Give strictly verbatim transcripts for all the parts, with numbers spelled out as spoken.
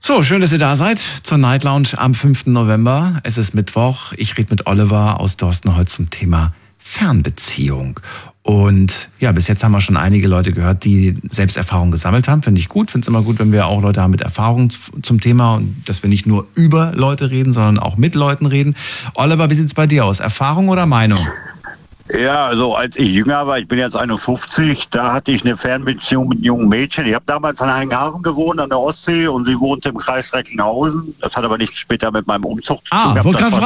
So, schön, dass ihr da seid zur Night Lounge am fünften November. Es ist Mittwoch. Ich rede mit Oliver aus Dorstenholz zum Thema Fernbeziehung. Und ja, bis jetzt haben wir schon einige Leute gehört, die Selbsterfahrung gesammelt haben. Finde ich gut. Finde es immer gut, wenn wir auch Leute haben mit Erfahrung zum Thema und dass wir nicht nur über Leute reden, sondern auch mit Leuten reden. Oliver, wie sieht es bei dir aus? Erfahrung oder Meinung? Ja, also als ich jünger war, ich bin jetzt einundfünfzig, da hatte ich eine Fernbeziehung mit einem jungen Mädchen. Ich habe damals an Heiligenhafen gewohnt, an der Ostsee, und sie wohnte im Kreis Recklinghausen. Das hat aber nichts später mit meinem Umzug zu tun gehabt. Ah, wollte gerade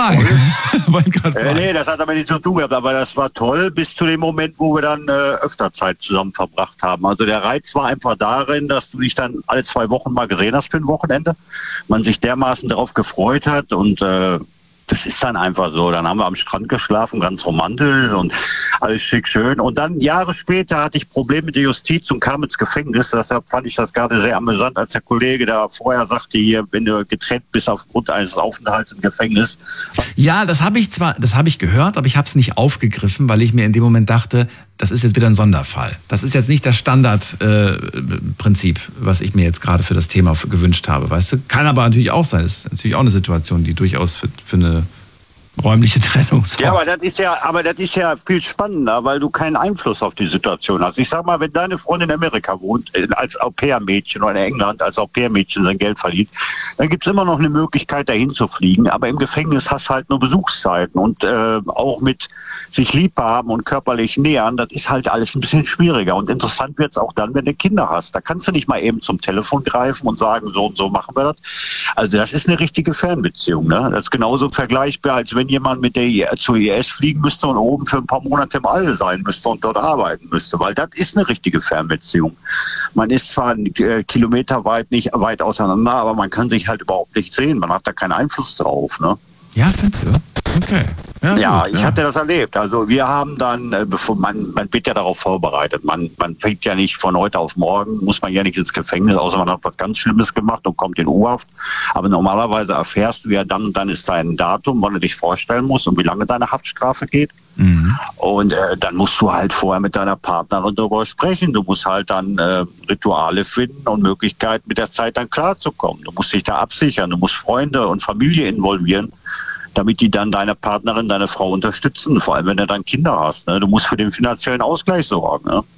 fragen. äh, nee, das hat aber nichts zu tun gehabt, aber das war toll bis zu dem Moment, wo wir dann äh, öfter Zeit zusammen verbracht haben. Also der Reiz war einfach darin, dass du dich dann alle zwei Wochen mal gesehen hast für ein Wochenende. Man sich dermaßen darauf gefreut hat und äh, das ist dann einfach so. Dann haben wir am Strand geschlafen, ganz romantisch und alles schick schön. Und dann Jahre später hatte ich Probleme mit der Justiz und kam ins Gefängnis. Deshalb fand ich das gerade sehr amüsant, als der Kollege da vorher sagte, hier, wenn du getrennt bist aufgrund eines Aufenthalts im Gefängnis. Ja, das habe ich zwar, das habe ich gehört, aber ich habe es nicht aufgegriffen, weil ich mir in dem Moment dachte, das ist jetzt wieder ein Sonderfall. Das ist jetzt nicht das Standardprinzip, äh, was ich mir jetzt gerade für das Thema gewünscht habe. Weißt du, kann aber natürlich auch sein. Das ist natürlich auch eine Situation, die durchaus für, für eine räumliche Trennung sorgt. Ja, aber das ist ja, aber das ist ja viel spannender, weil du keinen Einfluss auf die Situation hast. Ich sag mal, wenn deine Freundin in Amerika wohnt, als Au-pair-Mädchen oder in England als Au-pair-Mädchen sein Geld verdient, dann gibt's immer noch eine Möglichkeit, dahin zu fliegen. Aber im Gefängnis hast du halt nur Besuchszeiten und äh, auch mit sich lieb haben und körperlich nähern, das ist halt alles ein bisschen schwieriger. Und interessant wird's auch dann, wenn du Kinder hast. Da kannst du nicht mal eben zum Telefon greifen und sagen, so und so machen wir das. Also das ist eine richtige Fernbeziehung, ne? Das ist genauso vergleichbar, als wenn jemand mit der zur I S fliegen müsste und oben für ein paar Monate im All sein müsste und dort arbeiten müsste, weil das ist eine richtige Fernbeziehung. Man ist zwar äh, kilometerweit nicht weit auseinander, aber man kann sich halt überhaupt nicht sehen. Man hat da keinen Einfluss drauf, ne? Ja, findest du? Okay. Ja, ja gut, ich ja. hatte das erlebt. Also wir haben dann, äh, bevor man, man wird ja darauf vorbereitet. Man, man fängt ja nicht von heute auf morgen, muss man ja nicht ins Gefängnis, außer man hat was ganz Schlimmes gemacht und kommt in U-Haft. Aber normalerweise erfährst du ja dann, dann ist dein Datum, wann du dich vorstellen musst und wie lange deine Haftstrafe geht. Mhm. Und äh, dann musst du halt vorher mit deiner Partnerin darüber sprechen. Du musst halt dann äh, Rituale finden und Möglichkeiten, mit der Zeit dann klarzukommen. Du musst dich da absichern, du musst Freunde und Familie involvieren, damit die dann deine Partnerin, deine Frau unterstützen, vor allem wenn du dann Kinder hast. Ne? Du musst für den finanziellen Ausgleich sorgen. Ne?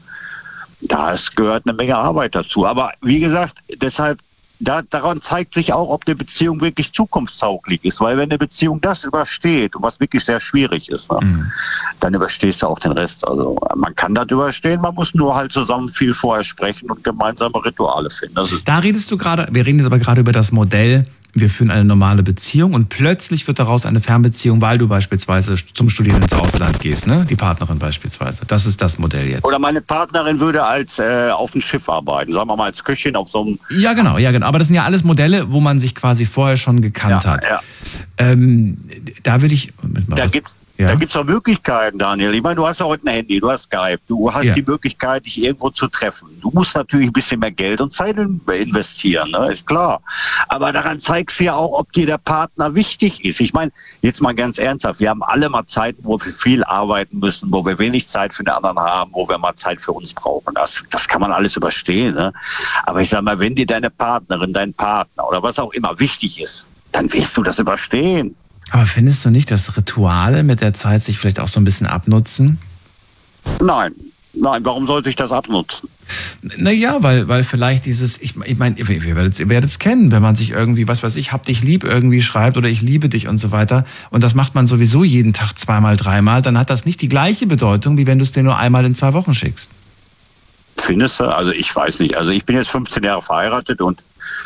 Da gehört eine Menge Arbeit dazu. Aber wie gesagt, deshalb, da, daran zeigt sich auch, ob eine Beziehung wirklich zukunftstauglich ist. Weil wenn eine Beziehung das übersteht, was wirklich sehr schwierig ist, ne? mhm. dann überstehst du auch den Rest. Also man kann das überstehen, man muss nur halt zusammen viel vorher sprechen und gemeinsame Rituale finden. Also, da redest du gerade, wir reden jetzt aber gerade über das Modell, wir führen eine normale Beziehung und plötzlich wird daraus eine Fernbeziehung, weil du beispielsweise zum Studieren ins Ausland gehst, ne? Die Partnerin beispielsweise. Das ist das Modell jetzt. Oder meine Partnerin würde als äh, auf dem Schiff arbeiten, sagen wir mal als Köchin auf so einem... Ja, genau, ja, genau. Aber das sind ja alles Modelle, wo man sich quasi vorher schon gekannt ja, hat. Ja. Ähm, da will ich... Da gibt's Ja. Da gibt es auch Möglichkeiten, Daniel. Ich meine, du hast ja heute ein Handy, du hast Skype, du hast ja. die Möglichkeit, dich irgendwo zu treffen. Du musst natürlich ein bisschen mehr Geld und Zeit investieren, ne? Ist klar. Aber daran zeigst du ja auch, ob dir der Partner wichtig ist. Ich meine, jetzt mal ganz ernsthaft, wir haben alle mal Zeiten, wo wir viel arbeiten müssen, wo wir wenig Zeit für den anderen haben, wo wir mal Zeit für uns brauchen. Das, das kann man alles überstehen, ne? Aber ich sag mal, wenn dir deine Partnerin, dein Partner oder was auch immer wichtig ist, dann wirst du das überstehen. Aber findest du nicht, dass Rituale mit der Zeit sich vielleicht auch so ein bisschen abnutzen? Nein. Nein, warum sollte ich das abnutzen? Naja, weil, weil vielleicht dieses, ich, ich meine, ihr werdet, ihr werdet es kennen, wenn man sich irgendwie, was weiß ich, hab dich lieb irgendwie schreibt oder ich liebe dich und so weiter und das macht man sowieso jeden Tag zweimal, dreimal, dann hat das nicht die gleiche Bedeutung, wie wenn du es dir nur einmal in zwei Wochen schickst. Findest du? Also ich weiß nicht. Also ich bin jetzt fünfzehn Jahre verheiratet und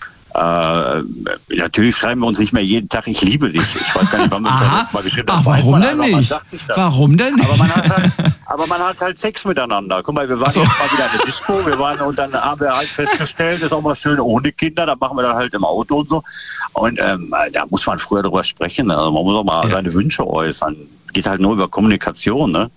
Äh, natürlich schreiben wir uns nicht mehr jeden Tag, ich liebe dich. Ich weiß gar nicht, wann wir das letzte Mal geschrieben haben. Warum denn einfach, nicht? Warum denn nicht? Aber man, hat halt, aber man hat halt Sex miteinander. Guck mal, wir waren so. jetzt mal wieder in der Disco, wir waren und dann haben wir halt festgestellt, das ist auch mal schön ohne Kinder, dann machen wir das halt im Auto und so. Und ähm, da muss man früher drüber sprechen. Also man muss auch mal ja. seine Wünsche äußern. Geht halt nur über Kommunikation, ne?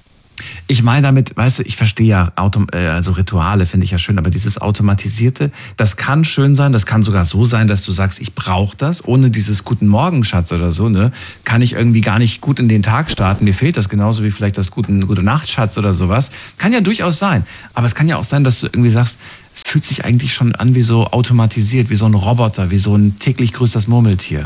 Ich meine damit, weißt du, ich verstehe ja, Auto, äh, also Rituale finde ich ja schön, aber dieses Automatisierte, das kann schön sein, das kann sogar so sein, dass du sagst, ich brauche das, ohne dieses Guten Morgen, Schatz oder so, ne, kann ich irgendwie gar nicht gut in den Tag starten, mir fehlt das genauso wie vielleicht das Guten, Gute Nacht, Schatz oder sowas, kann ja durchaus sein, aber es kann ja auch sein, dass du irgendwie sagst, es fühlt sich eigentlich schon an wie so automatisiert, wie so ein Roboter, wie so ein täglich grüßt das Murmeltier.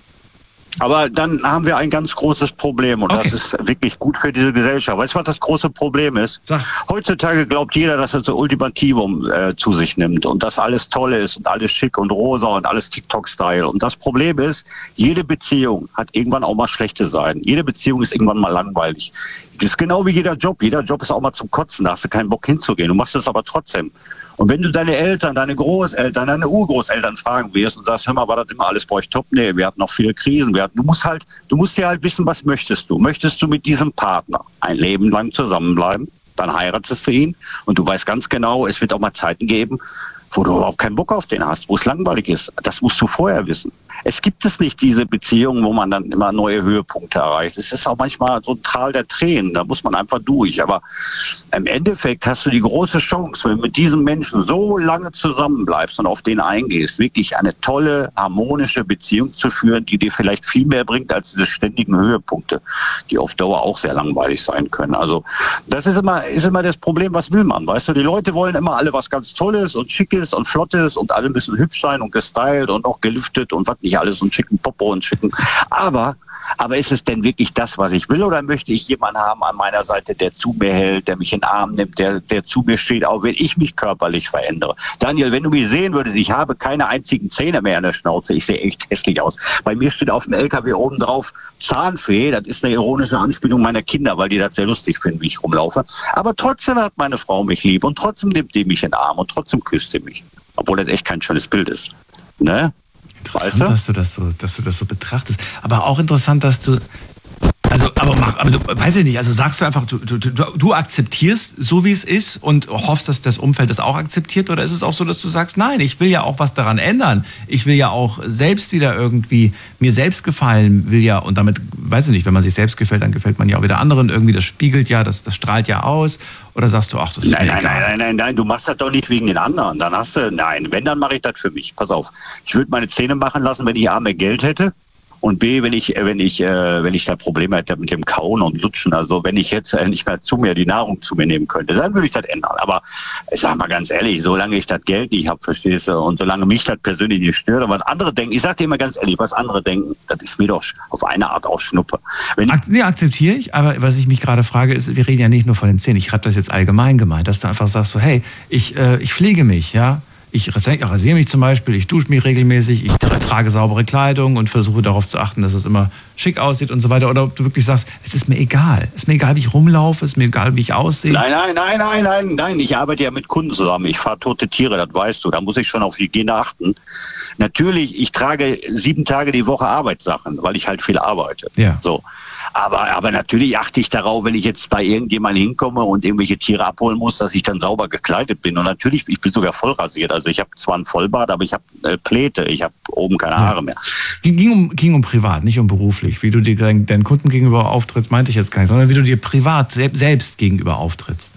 Aber dann haben wir ein ganz großes Problem und okay. Das ist wirklich gut für diese Gesellschaft. Weißt du, was das große Problem ist? Sag. Heutzutage glaubt jeder, dass er so Ultimativum äh, zu sich nimmt und dass alles toll ist und alles schick und rosa und alles TikTok-Style. Und das Problem ist, jede Beziehung hat irgendwann auch mal schlechte Seiten. Jede Beziehung ist irgendwann mal langweilig. Das ist genau wie jeder Job. Jeder Job ist auch mal zum Kotzen. Da hast du keinen Bock hinzugehen. Du machst es aber trotzdem. Und wenn du deine Eltern, deine Großeltern, deine Urgroßeltern fragen wirst und sagst, hör mal, war das immer alles bei euch top? Nee, wir hatten noch viele Krisen. Wir hatten, du musst halt, du musst ja halt wissen, was möchtest du? Möchtest du mit diesem Partner ein Leben lang zusammenbleiben? Dann heiratest du ihn und du weißt ganz genau, es wird auch mal Zeiten geben, wo du überhaupt keinen Bock auf den hast, wo es langweilig ist. Das musst du vorher wissen. Es gibt es nicht diese Beziehungen, wo man dann immer neue Höhepunkte erreicht. Es ist auch manchmal so ein Tal der Tränen, da muss man einfach durch. Aber im Endeffekt hast du die große Chance, wenn du mit diesem Menschen so lange zusammenbleibst und auf den eingehst, wirklich eine tolle, harmonische Beziehung zu führen, die dir vielleicht viel mehr bringt als diese ständigen Höhepunkte, die auf Dauer auch sehr langweilig sein können. Also das ist immer, ist immer das Problem, was will man, weißt du? Die Leute wollen immer alle was ganz Tolles und Schickes und Flottes und alle müssen hübsch sein und gestylt und auch gelüftet und was nicht alles und schicken Popo und schicken. Aber, aber ist es denn wirklich das, was ich will, oder möchte ich jemanden haben an meiner Seite, der zu mir hält, der mich in den Arm nimmt, der, der zu mir steht, auch wenn ich mich körperlich verändere? Daniel, wenn du mich sehen würdest, ich habe keine einzigen Zähne mehr in der Schnauze. Ich sehe echt hässlich aus. Bei mir steht auf dem L K W oben drauf Zahnfee. Das ist eine ironische Anspielung meiner Kinder, weil die das sehr lustig finden, wie ich rumlaufe. Aber trotzdem hat meine Frau mich lieb und trotzdem nimmt die mich in den Arm und trotzdem küsst sie mich. Obwohl das echt kein schönes Bild ist. Ne? Interessant, weißt du? dass du das so, dass du das so betrachtest. Aber auch interessant, dass du, also, aber, mach, aber du, weiß ich nicht, also sagst du einfach, du, du, du akzeptierst so, wie es ist und hoffst, dass das Umfeld das auch akzeptiert, oder ist es auch so, dass du sagst, nein, ich will ja auch was daran ändern. Ich will ja auch selbst wieder irgendwie mir selbst gefallen, will ja, und damit, weiß ich nicht, wenn man sich selbst gefällt, dann gefällt man ja auch wieder anderen irgendwie, das spiegelt ja, das, das strahlt ja aus. Oder sagst du, ach, das ist nein, mir nein, egal. Nein, nein, nein, nein, du machst das doch nicht wegen den anderen. Dann hast du, nein, wenn, dann mache ich das für mich. Pass auf, ich würde meine Zähne machen lassen, wenn ich A, mehr Geld hätte, und B, wenn ich, wenn ich, äh, wenn ich da Probleme hätte mit dem Kauen und Lutschen, also wenn ich jetzt äh, nicht mehr zu mir die Nahrung zu mir nehmen könnte, dann würde ich das ändern. Aber ich sag mal ganz ehrlich, solange ich das Geld nicht habe, verstehst du, und solange mich das persönlich nicht stört, und was andere denken, ich sag dir immer ganz ehrlich, was andere denken, das ist mir doch auf eine Art auch Schnuppe. Wenn Ak- nee, akzeptiere ich, aber was ich mich gerade frage, ist, wir reden ja nicht nur von den Zähnen, ich habe das jetzt allgemein gemeint, dass du einfach sagst so, hey, ich, äh, ich pflege mich, ja, ich rasiere mich zum Beispiel, ich dusche mich regelmäßig, ich tra- trage saubere Kleidung und versuche darauf zu achten, dass es immer schick aussieht und so weiter. Oder ob du wirklich sagst, es ist mir egal. Es ist mir egal, wie ich rumlaufe, es ist mir egal, wie ich aussehe. Nein, nein, nein, nein, nein, nein. Ich arbeite ja mit Kunden zusammen. Ich fahre tote Tiere, das weißt du. Da muss ich schon auf Hygiene achten. Natürlich, ich trage sieben Tage die Woche Arbeitssachen, weil ich halt viel arbeite. Ja. So. Aber, aber natürlich achte ich darauf, wenn ich jetzt bei irgendjemandem hinkomme und irgendwelche Tiere abholen muss, dass ich dann sauber gekleidet bin. Und natürlich, ich bin sogar voll rasiert. Also ich habe zwar einen Vollbart, aber ich habe äh, Pläte. Ich habe oben keine Haare ja. mehr. Ging um, ging um privat, nicht um beruflich. Wie du dir deinen, deinen Kunden gegenüber auftrittst, meinte ich jetzt gar nicht, sondern wie du dir privat selbst, selbst gegenüber auftrittst.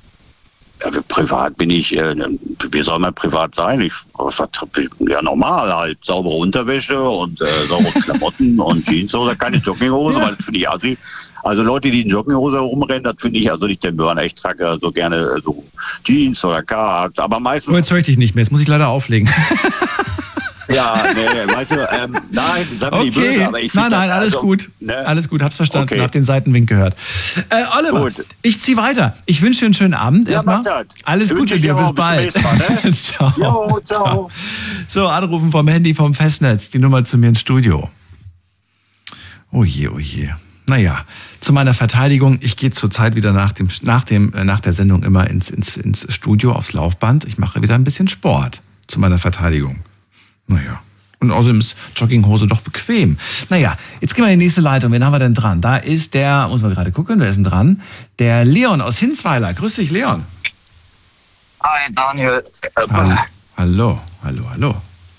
Ja, privat bin ich, äh, wie soll man privat sein? Ich, ja, normal halt. Saubere Unterwäsche und äh, saubere Klamotten und Jeans oder keine Jogginghose, ja. Weil das finde ich assi. Also Leute, die in Jogginghose rumrennen, das finde ich also nicht den Burner. Ich trage so gerne so Jeans oder Carhartt, aber meistens... Oh, jetzt höre ich dich nicht mehr, jetzt muss ich leider auflegen. Ja, nee, weißt du, ähm, nein, sag mir okay. nicht böse, aber ich Nein, nein, das, alles also, gut. Ne? Alles gut, hab's verstanden, okay. Hab den Seitenwink gehört. Äh, Oliver, gut. Ich zieh weiter. Ich wünsche dir einen schönen Abend. Ja, erstmal. Alles Gute dir, bis bald. Mal, ne? ciao. Jo, ciao. ciao. So, anrufen vom Handy, vom Festnetz, die Nummer zu mir ins Studio. Oh je, oh je. Naja, zu meiner Verteidigung, ich gehe zurzeit wieder nach dem, nach dem, nach der Sendung immer ins, ins, ins Studio, aufs Laufband. Ich mache wieder ein bisschen Sport zu meiner Verteidigung. Naja. Und außerdem ist Jogginghose doch bequem. Naja, jetzt gehen wir in die nächste Leitung. Wen haben wir denn dran? Da ist der, muss man gerade gucken, wer ist denn dran? Der Leon aus Hinsweiler. Grüß dich, Leon. Hi, Daniel. Hallo, hallo, hallo, hallo.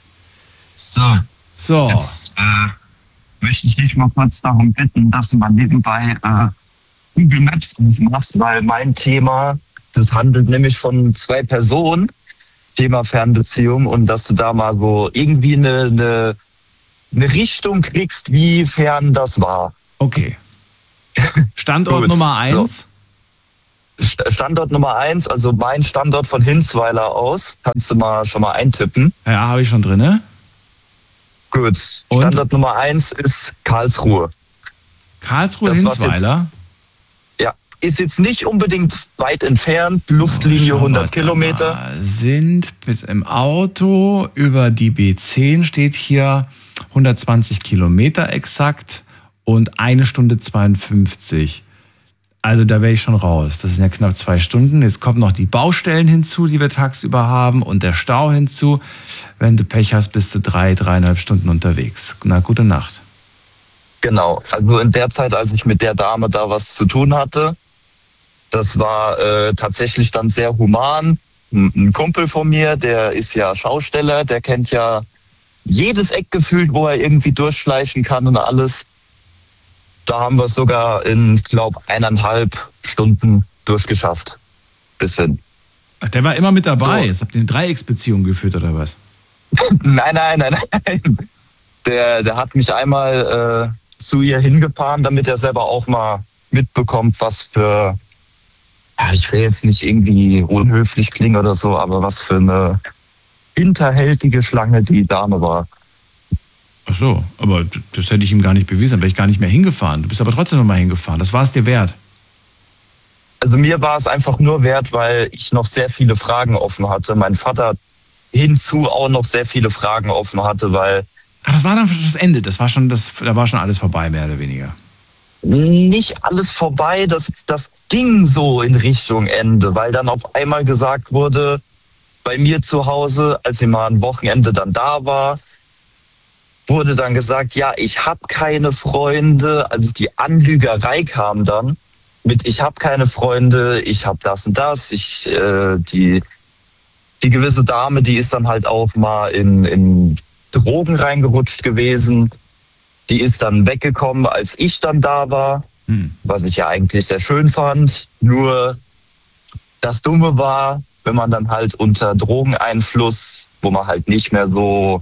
So. So. Jetzt äh, möchte ich dich mal kurz darum bitten, dass du mal nebenbei äh, Google Maps aufmachst, weil mein Thema, das handelt nämlich von zwei Personen, Thema Fernbeziehung, und dass du da mal so irgendwie eine, eine, eine Richtung kriegst, wie fern das war. Okay. Standort Nummer eins? Standort Nummer eins, also mein Standort von Hinsweiler aus, kannst du mal schon mal eintippen. Ja, habe ich schon drin, ne? Gut. Und? Standort Nummer eins ist Karlsruhe. Karlsruhe, Das war's Hinsweiler? Ja, ist jetzt nicht unbedingt weit entfernt, Luftlinie Oh, hundert Kilometer. Sind mit im Auto über die B zehn steht hier hundertzwanzig Kilometer exakt und eine Stunde zweiundfünfzig. Also da wäre ich schon raus. Das sind ja knapp zwei Stunden. Jetzt kommen noch die Baustellen hinzu, die wir tagsüber haben und der Stau hinzu. Wenn du Pech hast, bist du drei, dreieinhalb Stunden unterwegs. Na, gute Nacht. Genau, also in der Zeit, als ich mit der Dame da was zu tun hatte, das war äh, tatsächlich dann sehr human. Ein, ein Kumpel von mir, der ist ja Schausteller, der kennt ja jedes Eck gefühlt, wo er irgendwie durchschleichen kann und alles. Da haben wir es sogar in, glaube eineinhalb Stunden durchgeschafft. Bis hin. Ach, der war immer mit dabei. So. Jetzt habt ihr eine Dreiecksbeziehung geführt, oder was? Nein, nein, nein, nein. Der, der hat mich einmal äh, zu ihr hingefahren, damit er selber auch mal mitbekommt, was für, ja, ich will jetzt nicht irgendwie unhöflich klingen oder so, aber was für eine hinterhältige Schlange die Dame war. Ach so, aber das hätte ich ihm gar nicht bewiesen, dann wäre ich gar nicht mehr hingefahren. Du bist aber trotzdem noch mal hingefahren. Das war es dir wert. Also mir war es einfach nur wert, weil ich noch sehr viele Fragen offen hatte. Mein Vater hinzu auch noch sehr viele Fragen offen hatte, weil... Ach, das war dann das Ende. Das war schon, das, da war schon alles vorbei, mehr oder weniger. Nicht alles vorbei, das, das ging so in Richtung Ende, weil dann auf einmal gesagt wurde, bei mir zu Hause, als sie mal ein Wochenende dann da war, wurde dann gesagt, ja, ich habe keine Freunde. Also die Anlügerei kam dann mit, ich habe keine Freunde, ich habe das und das. Ich, äh, die, die gewisse Dame, die ist dann halt auch mal in, in Drogen reingerutscht gewesen. Die ist dann weggekommen, als ich dann da war, hm. was ich ja eigentlich sehr schön fand. Nur das Dumme war, wenn man dann halt unter Drogeneinfluss, wo man halt nicht mehr so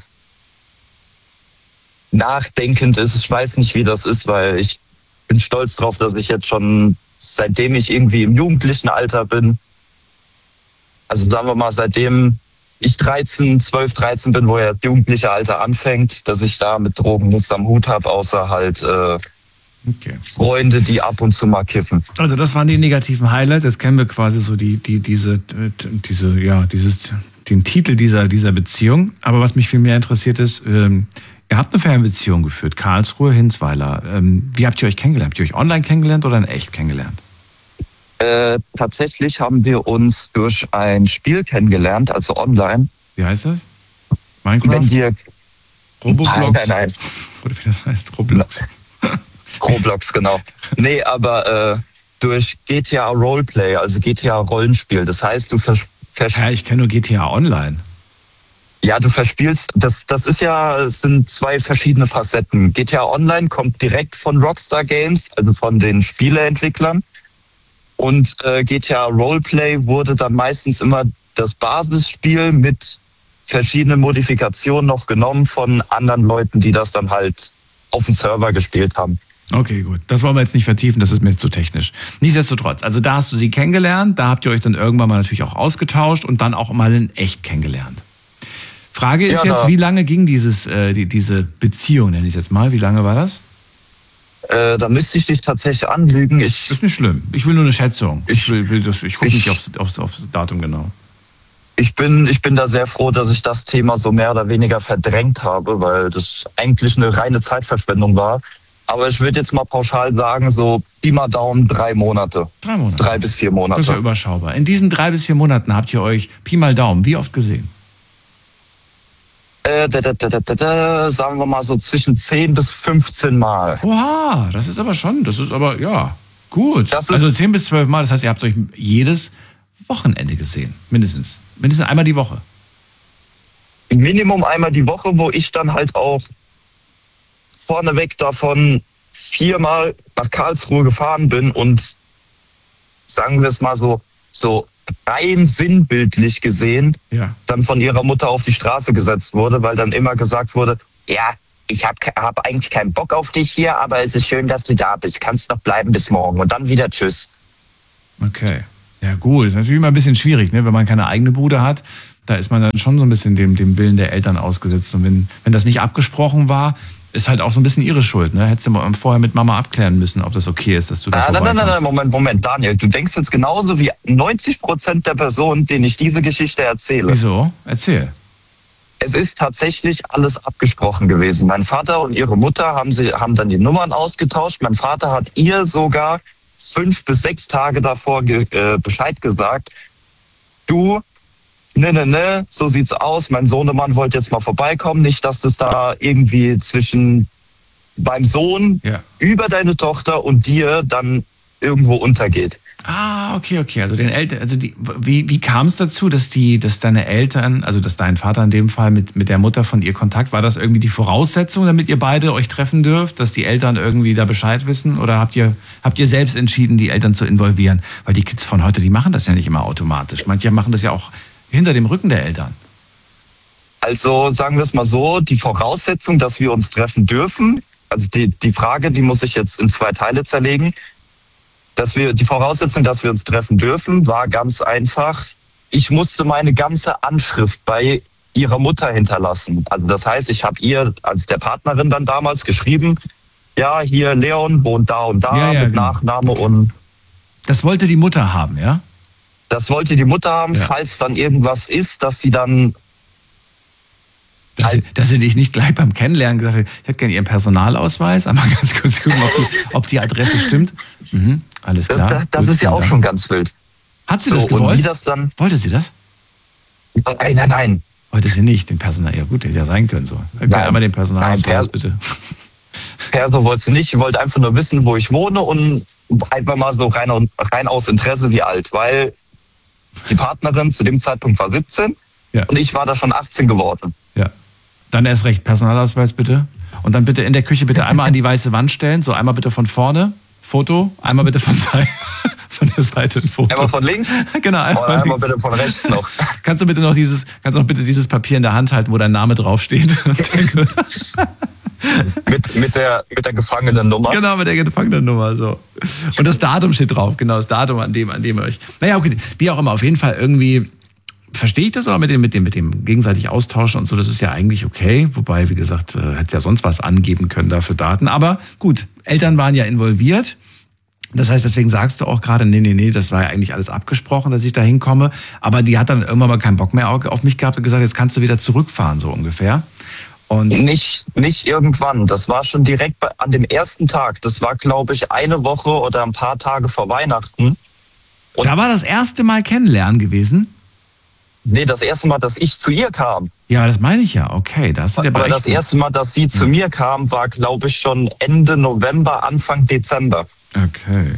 nachdenkend ist. Ich weiß nicht, wie das ist, weil ich bin stolz drauf, dass ich jetzt schon, seitdem ich irgendwie im jugendlichen Alter bin, also sagen wir mal, seitdem ich dreizehn, zwölf, dreizehn bin, wo ja das jugendliche Alter anfängt, dass ich da mit Drogen nichts am Hut habe, außer halt äh, okay. Freunde, die ab und zu mal kiffen. Also das waren die negativen Highlights. Jetzt kennen wir quasi so die, die, diese, diese, ja, dieses, den Titel dieser, dieser Beziehung. Aber was mich viel mehr interessiert ist, ähm, ihr habt eine Fernbeziehung geführt, Karlsruhe, Hinsweiler. Ähm, wie habt ihr euch kennengelernt? Habt ihr euch online kennengelernt oder in echt kennengelernt? Äh, tatsächlich haben wir uns durch ein Spiel kennengelernt, also online. Wie heißt das? Minecraft? Wenn dir Roblox? Nein, nein, nein. Oder wie das heißt? Roblox. Roblox, genau. Nee, aber äh, durch G T A Roleplay, also G T A Rollenspiel. Das heißt, du vers... vers- Ja, ich kenne nur G T A Online. Ja, du verspielst, das, das ist ja, es sind zwei verschiedene Facetten. G T A Online kommt direkt von Rockstar Games, also von den Spieleentwicklern. Und äh, G T A Roleplay wurde dann meistens immer das Basisspiel mit verschiedenen Modifikationen noch genommen von anderen Leuten, die das dann halt auf dem Server gespielt haben. Okay, gut. Das wollen wir jetzt nicht vertiefen, das ist mir zu technisch. Nichtsdestotrotz, also da hast du sie kennengelernt, da habt ihr euch dann irgendwann mal natürlich auch ausgetauscht und dann auch mal in echt kennengelernt. Frage ist ja, jetzt, wie lange ging dieses, äh, die, diese Beziehung, nenne ich es jetzt mal, wie lange war das? Äh, da müsste ich dich tatsächlich anlügen. Ich, ist nicht schlimm. Ich will nur eine Schätzung. Ich, ich will, will das, ich gucke nicht aufs, aufs, aufs Datum genau. Ich bin, ich bin da sehr froh, dass ich das Thema so mehr oder weniger verdrängt habe, weil das eigentlich eine reine Zeitverschwendung war. Aber ich würde jetzt mal pauschal sagen, so Pi mal Daumen drei Monate. Drei Monate. Drei bis vier Monate. Das ist ja überschaubar. In diesen drei bis vier Monaten habt ihr euch Pi mal Daumen wie oft gesehen? Äh, da, da, da, da, da, sagen wir mal so zwischen zehn bis fünfzehn Mal. Oha, das ist aber schon, das ist aber, ja, gut. Das ist also zehn bis zwölf Mal, das heißt, ihr habt euch jedes Wochenende gesehen. Mindestens. Mindestens einmal die Woche. Minimum einmal die Woche, wo ich dann halt auch vorneweg davon viermal nach Karlsruhe gefahren bin und sagen wir es mal so, so rein sinnbildlich gesehen, ja, dann von ihrer Mutter auf die Straße gesetzt wurde, weil dann immer gesagt wurde, ja, ich habe hab eigentlich keinen Bock auf dich hier, aber es ist schön, dass du da bist. Kannst noch bleiben bis morgen und dann wieder tschüss. Okay. Ja gut, ist natürlich immer ein bisschen schwierig, ne? Wenn man keine eigene Bude hat, da ist man dann schon so ein bisschen dem, dem Willen der Eltern ausgesetzt. Und wenn, wenn das nicht abgesprochen war, ist halt auch so ein bisschen ihre Schuld, ne? Hättest du mal vorher mit Mama abklären müssen, ob das okay ist, dass du da ah, vorbeikommst. Nein, nein, nein, Moment, Moment, Daniel, du denkst jetzt genauso wie neunzig Prozent der Personen, denen ich diese Geschichte erzähle. Wieso? Erzähl. Es ist tatsächlich alles abgesprochen gewesen. Mein Vater und ihre Mutter haben, sich, haben dann die Nummern ausgetauscht. Mein Vater hat ihr sogar fünf bis sechs Tage davor ge, äh, Bescheid gesagt. Du, ne, ne, ne, so sieht's aus. Mein Sohnemann wollte jetzt mal vorbeikommen. Nicht, dass das da irgendwie zwischen beim Sohn Ja. über deine Tochter und dir dann irgendwo untergeht. Ah, okay, okay. Also den Eltern, also die, wie, wie kam es dazu, dass die, dass deine Eltern, also dass dein Vater in dem Fall mit, mit der Mutter von ihr Kontakt, war das irgendwie die Voraussetzung, damit ihr beide euch treffen dürft, dass die Eltern irgendwie da Bescheid wissen? Oder habt ihr, habt ihr selbst entschieden, die Eltern zu involvieren? Weil die Kids von heute, die machen das ja nicht immer automatisch. Manche machen das ja auch hinter dem Rücken der Eltern. Also sagen wir es mal so, die Voraussetzung, dass wir uns treffen dürfen, also die, die Frage, die muss ich jetzt in zwei Teile zerlegen. Dass wir, die Voraussetzung, dass wir uns treffen dürfen, war ganz einfach. Ich musste meine ganze Anschrift bei ihrer Mutter hinterlassen. Also das heißt, ich habe ihr als der Partnerin dann damals geschrieben, ja, hier Leon wohnt da und da Ja, ja, mit genau. Nachname und Das wollte die Mutter haben, ja? das wollte die Mutter haben, Ja. falls dann irgendwas ist, dass sie dann Dass sie, dass sie dich nicht gleich beim Kennenlernen gesagt hat, ich hätte gerne ihren Personalausweis, aber ganz kurz gucken, ob die, ob die Adresse stimmt. Mhm, alles Das, klar. das, das Gut, ist ja auch vielen schon Dank. ganz wild. Hat sie So, das und gewollt? wie das dann. Wollte sie das? Nein, nein, nein. Wollte sie nicht, den Personal. Ja gut, hätte ja sein können so. Nein. Einmal den Personalausweis, Nein, Per- bitte. Perso wollte sie nicht. Ich wollte einfach nur wissen, wo ich wohne und einfach mal so rein, rein aus Interesse, wie alt. Weil die Partnerin zu dem Zeitpunkt war siebzehn Ja. und ich war da schon achtzehn geworden. Ja. Dann erst recht, Personalausweis bitte. Und dann bitte in der Küche bitte einmal an die weiße Wand stellen. So einmal bitte von vorne, Foto. Einmal bitte von, Seite, von der Seite ein Foto. Einmal von links Genau, einmal, oder einmal links. bitte von rechts noch. Kannst du bitte noch dieses, kannst du noch bitte dieses Papier in der Hand halten, wo dein Name draufsteht? mit, mit, der, mit der gefangenen Nummer. Genau, mit der Gefangenennummer, so. Und das Datum steht drauf, genau, das Datum, an dem, an dem ihr euch. Naja, okay, wie auch immer, auf jeden Fall irgendwie verstehe ich das aber mit dem, mit dem, mit dem gegenseitig austauschen und so, das ist ja eigentlich okay. Wobei, wie gesagt, äh, hätte ja sonst was angeben können da für Daten. Aber gut, Eltern waren ja involviert. Das heißt, deswegen sagst du auch gerade, nee, nee, nee, das war ja eigentlich alles abgesprochen, dass ich da hinkomme. Aber die hat dann irgendwann mal keinen Bock mehr auf mich gehabt und gesagt, jetzt kannst du wieder zurückfahren, so ungefähr. Und Nicht, nicht irgendwann. Das war schon direkt bei, an dem ersten Tag. Das war, glaube ich, eine Woche oder ein paar Tage vor Weihnachten. Und da war das erste Mal kennenlernen gewesen. nee, das erste Mal, dass ich zu ihr kam. Ja, das meine ich ja. Okay, da hast du dir aber Aber echt... das erste Mal, dass sie zu mir kam, war, glaube ich, schon Ende November, Anfang Dezember. Okay.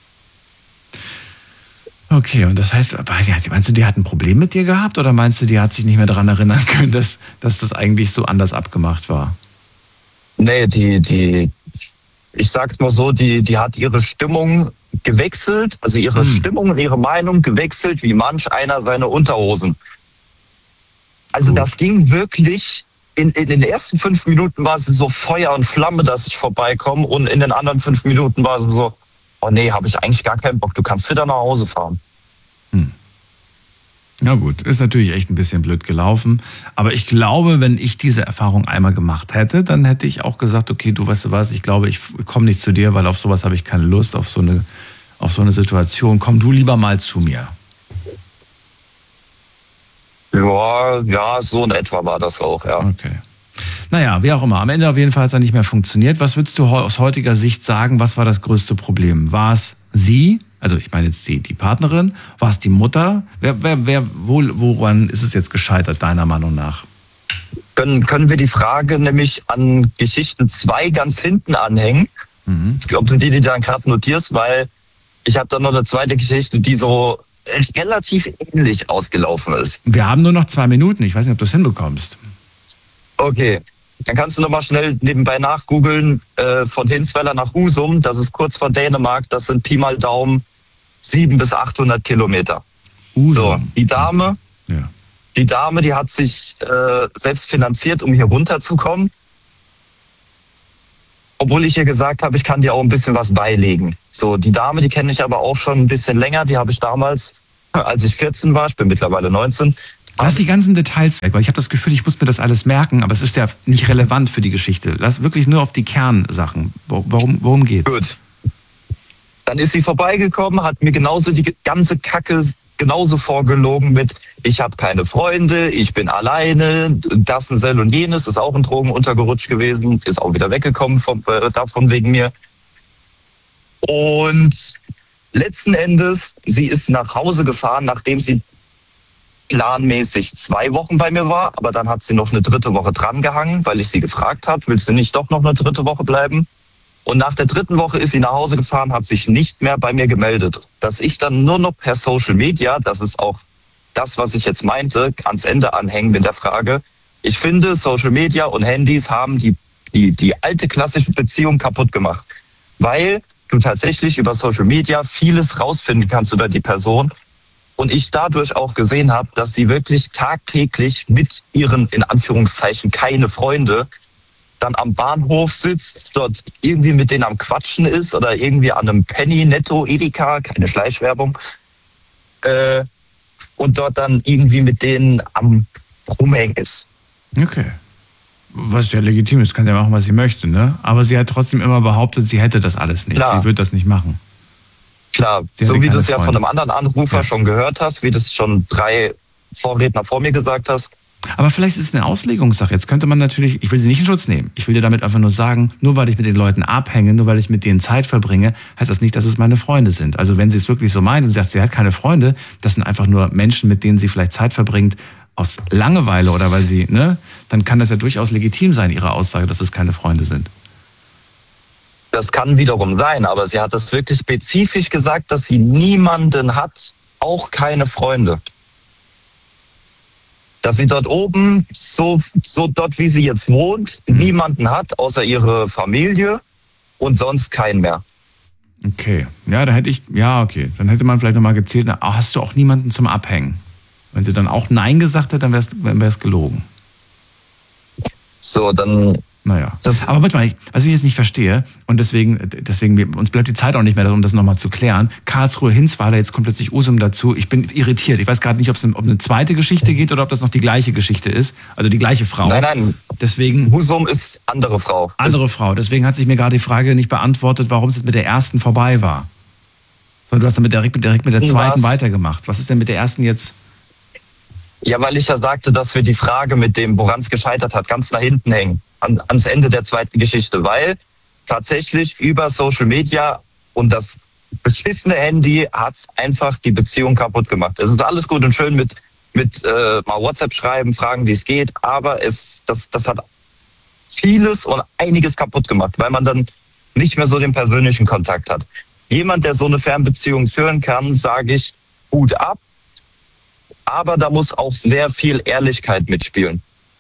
Okay, und das heißt, weiß ich, meinst du, die hat ein Problem mit dir gehabt oder meinst du, die hat sich nicht mehr daran erinnern können, dass, dass das eigentlich so anders abgemacht war? Nee, die, die, ich sag's mal so, die, die hat ihre Stimmung gewechselt, also ihre Hm. Stimmung und ihre Meinung gewechselt, wie manch einer seine Unterhosen. Also Gut. das ging wirklich, in, in den ersten fünf Minuten war sie so Feuer und Flamme, dass ich vorbeikomme und in den anderen fünf Minuten war sie so, oh nee, habe ich eigentlich gar keinen Bock, du kannst wieder nach Hause fahren. Na gut, ist natürlich echt ein bisschen blöd gelaufen. Aber ich glaube, wenn ich diese Erfahrung einmal gemacht hätte, dann hätte ich auch gesagt, okay, du weißt du was, ich glaube, ich komme nicht zu dir, weil auf sowas habe ich keine Lust, auf so eine, auf so eine Situation. Komm du lieber mal zu mir. Ja, ja, so in etwa war das auch, ja. Okay. Naja, wie auch immer. Am Ende auf jeden Fall hat es dann nicht mehr funktioniert. Was würdest du aus heutiger Sicht sagen, was war das größte Problem? War es sie? Also ich meine jetzt die, die Partnerin? War es die Mutter? Wer, wer, wer, wo, woran ist es jetzt gescheitert, deiner Meinung nach? Können, können wir die Frage nämlich an Geschichte zwei ganz hinten anhängen? Mhm. Ob du die, die dann gerade notierst, weil ich habe da noch eine zweite Geschichte, die so relativ ähnlich ausgelaufen ist. Wir haben nur noch zwei Minuten. Ich weiß nicht, ob du es hinbekommst. Okay, dann kannst du noch mal schnell nebenbei nachgoogeln, äh, von Hinsweiler nach Husum, das ist kurz vor Dänemark, das sind Pi mal Daumen siebenhundert bis achthundert Kilometer. Usum. So, die Dame, Ja. die Dame, die hat sich äh, selbst finanziert, um hier runterzukommen. Obwohl ich ihr gesagt habe, ich kann dir auch ein bisschen was beilegen. So, die Dame, die kenne ich aber auch schon ein bisschen länger. Die habe ich damals, als ich vierzehn war, ich bin mittlerweile neunzehn. Lass die ganzen Details weg, weil ich habe das Gefühl, ich muss mir das alles merken, aber es ist ja nicht relevant für die Geschichte. Lass wirklich nur auf die Kernsachen. Worum, worum geht's? Gut. Dann ist sie vorbeigekommen, hat mir genauso die ganze Kacke genauso vorgelogen mit, ich habe keine Freunde, ich bin alleine, das und sel und jenes, ist auch in Drogen untergerutscht gewesen, ist auch wieder weggekommen vom, äh, davon wegen mir. Und letzten Endes, sie ist nach Hause gefahren, nachdem sie planmäßig zwei Wochen bei mir war, aber dann hat sie noch eine dritte Woche drangehangen, weil ich sie gefragt habe, willst du nicht doch noch eine dritte Woche bleiben? Und nach der dritten Woche ist sie nach Hause gefahren, hat sich nicht mehr bei mir gemeldet. Dass ich dann nur noch per Social Media, das ist auch das, was ich jetzt meinte, ans Ende anhängen mit der Frage, ich finde, Social Media und Handys haben die, die, die alte klassische Beziehung kaputt gemacht. Weil du tatsächlich über Social Media vieles rausfinden kannst über die Person. Und ich dadurch auch gesehen habe, dass sie wirklich tagtäglich mit ihren, in Anführungszeichen, keine Freunde, dann am Bahnhof sitzt, dort irgendwie mit denen am Quatschen ist oder irgendwie an einem Penny, Netto, Edeka, keine Schleichwerbung, äh, und dort dann irgendwie mit denen am Rumhängen ist. Okay. Was ja legitim ist, kann ja machen, was sie möchte, ne? Aber sie hat trotzdem immer behauptet, sie hätte das alles nicht. Klar. Sie wird das nicht machen. Klar, Sie so hatte wie du keine es ja von Freunde. einem anderen Anrufer Ja. schon gehört hast, wie du es schon drei Vorredner vor mir gesagt hast. Aber vielleicht ist es eine Auslegungssache. Jetzt könnte man natürlich, ich will sie nicht in Schutz nehmen. Ich will dir damit einfach nur sagen, nur weil ich mit den Leuten abhänge, nur weil ich mit denen Zeit verbringe, heißt das nicht, dass es meine Freunde sind. Also wenn sie es wirklich so meint und sagt, sie hat keine Freunde, das sind einfach nur Menschen, mit denen sie vielleicht Zeit verbringt aus Langeweile oder weil sie, ne, dann kann das ja durchaus legitim sein, ihre Aussage, dass es keine Freunde sind. Das kann wiederum sein, aber sie hat es wirklich spezifisch gesagt, dass sie niemanden hat, auch keine Freunde. Dass sie dort oben, so, so dort wie sie jetzt wohnt, Mhm. niemanden hat, außer ihre Familie und sonst keinen mehr. Okay, ja, da hätte ich, ja, okay, dann hätte man vielleicht nochmal gezählt, na, hast du auch niemanden zum Abhängen? Wenn sie dann auch Nein gesagt hätte, dann wäre es gelogen. So, dann, Naja. Das- Aber manchmal, ich- was ich jetzt nicht verstehe, und deswegen, deswegen, uns bleibt die Zeit auch nicht mehr, um das nochmal zu klären. Karlsruhe-Hinswader, jetzt kommt plötzlich Usum dazu. Ich bin irritiert. Ich weiß gerade nicht, ob es um eine zweite Geschichte geht oder ob das noch die gleiche Geschichte ist. Also die gleiche Frau. nein, nein, Deswegen, Husum ist andere Frau. andere Frau. Deswegen hat sich mir gerade die Frage nicht beantwortet, warum es jetzt mit der ersten vorbei war. Sondern du hast damit direkt, direkt mit der Was? zweiten weitergemacht. Was ist denn mit der ersten jetzt? Ja, weil ich ja sagte, dass wir die Frage mit dem, woran es gescheitert hat, ganz nach hinten hängen, an, ans Ende der zweiten Geschichte, weil tatsächlich über Social Media und das beschissene Handy hat einfach die Beziehung kaputt gemacht. Es ist alles gut und schön mit, mit äh, mal WhatsApp schreiben, fragen, wie es geht, aber es, das, das hat vieles und einiges kaputt gemacht, weil man dann nicht mehr so den persönlichen Kontakt hat. Jemand, der so eine Fernbeziehung führen kann, sage ich, Hut ab. Aber da muss auch sehr viel Ehrlichkeit mitspielen.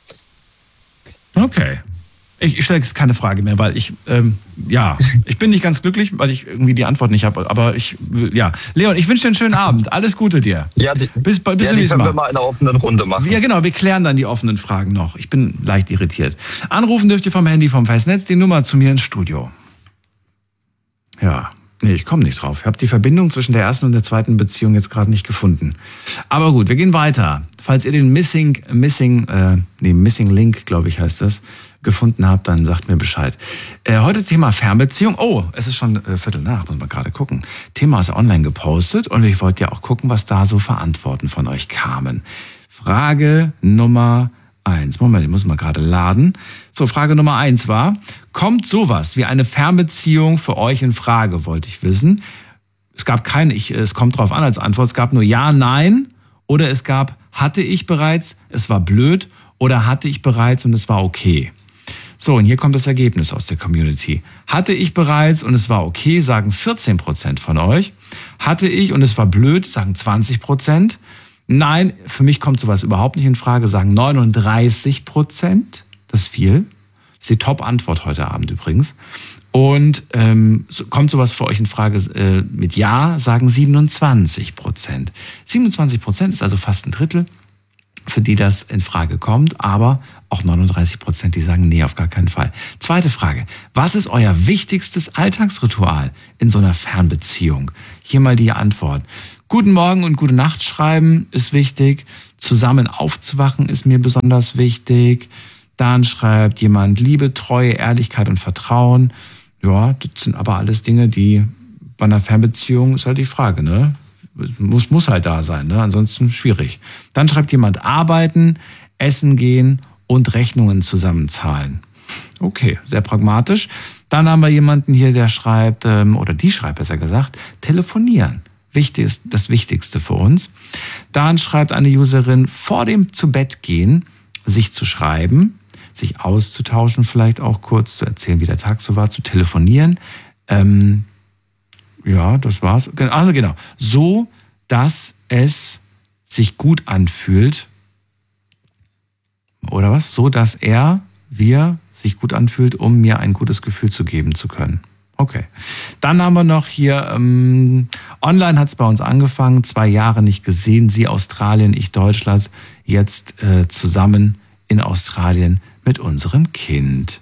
Okay. Ich, ich stelle jetzt keine Frage mehr, weil ich, ähm, ja, ich bin nicht ganz glücklich, weil ich irgendwie die Antwort nicht habe. Aber ich, ja. Leon, ich wünsche dir einen schönen Abend. Alles Gute dir. Ja, die, Bis, bis ja, zum die nächsten können Mal. wir mal in einer offenen Runde machen. Ja, genau, wir klären dann die offenen Fragen noch. Ich bin leicht irritiert. Anrufen dürft ihr vom Handy vom Festnetz die Nummer zu mir ins Studio. Ja, nee, ich komme nicht drauf. Ich habe die Verbindung zwischen der ersten und der zweiten Beziehung jetzt gerade nicht gefunden. Aber gut, wir gehen weiter. Falls ihr den Missing, Missing, äh, nee, Missing Link, glaube ich, heißt das, gefunden habt, dann sagt mir Bescheid. Äh, heute Thema Fernbeziehung. Oh, es ist schon äh, Viertel nach, muss man gerade gucken. Thema ist online gepostet und ich wollte ja auch gucken, was da so für Antworten von euch kamen. Frage Nummer eins. Moment, ich muss mal gerade laden. So, Frage Nummer eins war, kommt sowas wie eine Fernbeziehung für euch in Frage, wollte ich wissen. Es gab keine, ich, es kommt drauf an als Antwort, es gab nur Ja, Nein oder es gab, hatte ich bereits, es war blöd oder hatte ich bereits und es war okay. So, und hier kommt das Ergebnis aus der Community. Hatte ich bereits und es war okay, sagen vierzehn Prozent von euch. Hatte ich und es war blöd, sagen zwanzig Prozent. Nein, für mich kommt sowas überhaupt nicht in Frage, sagen neununddreißig Prozent. Das ist viel. Das ist die Top-Antwort heute Abend übrigens. Und ähm, so, kommt sowas für euch in Frage äh, mit Ja, sagen siebenundzwanzig Prozent. siebenundzwanzig Prozent ist also fast ein Drittel, für die das in Frage kommt, aber Auch neununddreißig Prozent, die sagen, nee, auf gar keinen Fall. Zweite Frage. Was ist euer wichtigstes Alltagsritual in so einer Fernbeziehung? Hier mal die Antwort. Guten Morgen und gute Nacht schreiben ist wichtig. Zusammen aufzuwachen ist mir besonders wichtig. Dann schreibt jemand Liebe, Treue, Ehrlichkeit und Vertrauen. Ja, das sind aber alles Dinge, die bei einer Fernbeziehung ist halt die Frage, ne? Muss, muss halt da sein, ne? Ansonsten schwierig. Dann schreibt jemand arbeiten, essen gehen und Rechnungen zusammenzahlen. Okay, sehr pragmatisch. Dann haben wir jemanden hier, der schreibt, oder die schreibt besser gesagt, telefonieren. Wichtig ist das Wichtigste für uns. Dann schreibt eine Userin, vor dem Zu-Bett-Gehen sich zu schreiben, sich auszutauschen, vielleicht auch kurz zu erzählen, wie der Tag so war, zu telefonieren. Ähm, ja, das war's. Also genau, so, dass es sich gut anfühlt. Oder was? So, dass er, wir, sich gut anfühlt, um mir ein gutes Gefühl zu geben zu können. Okay. Dann haben wir noch hier, ähm, online hat es bei uns angefangen, zwei Jahre nicht gesehen, sie Australien, ich Deutschland, jetzt äh, zusammen in Australien mit unserem Kind.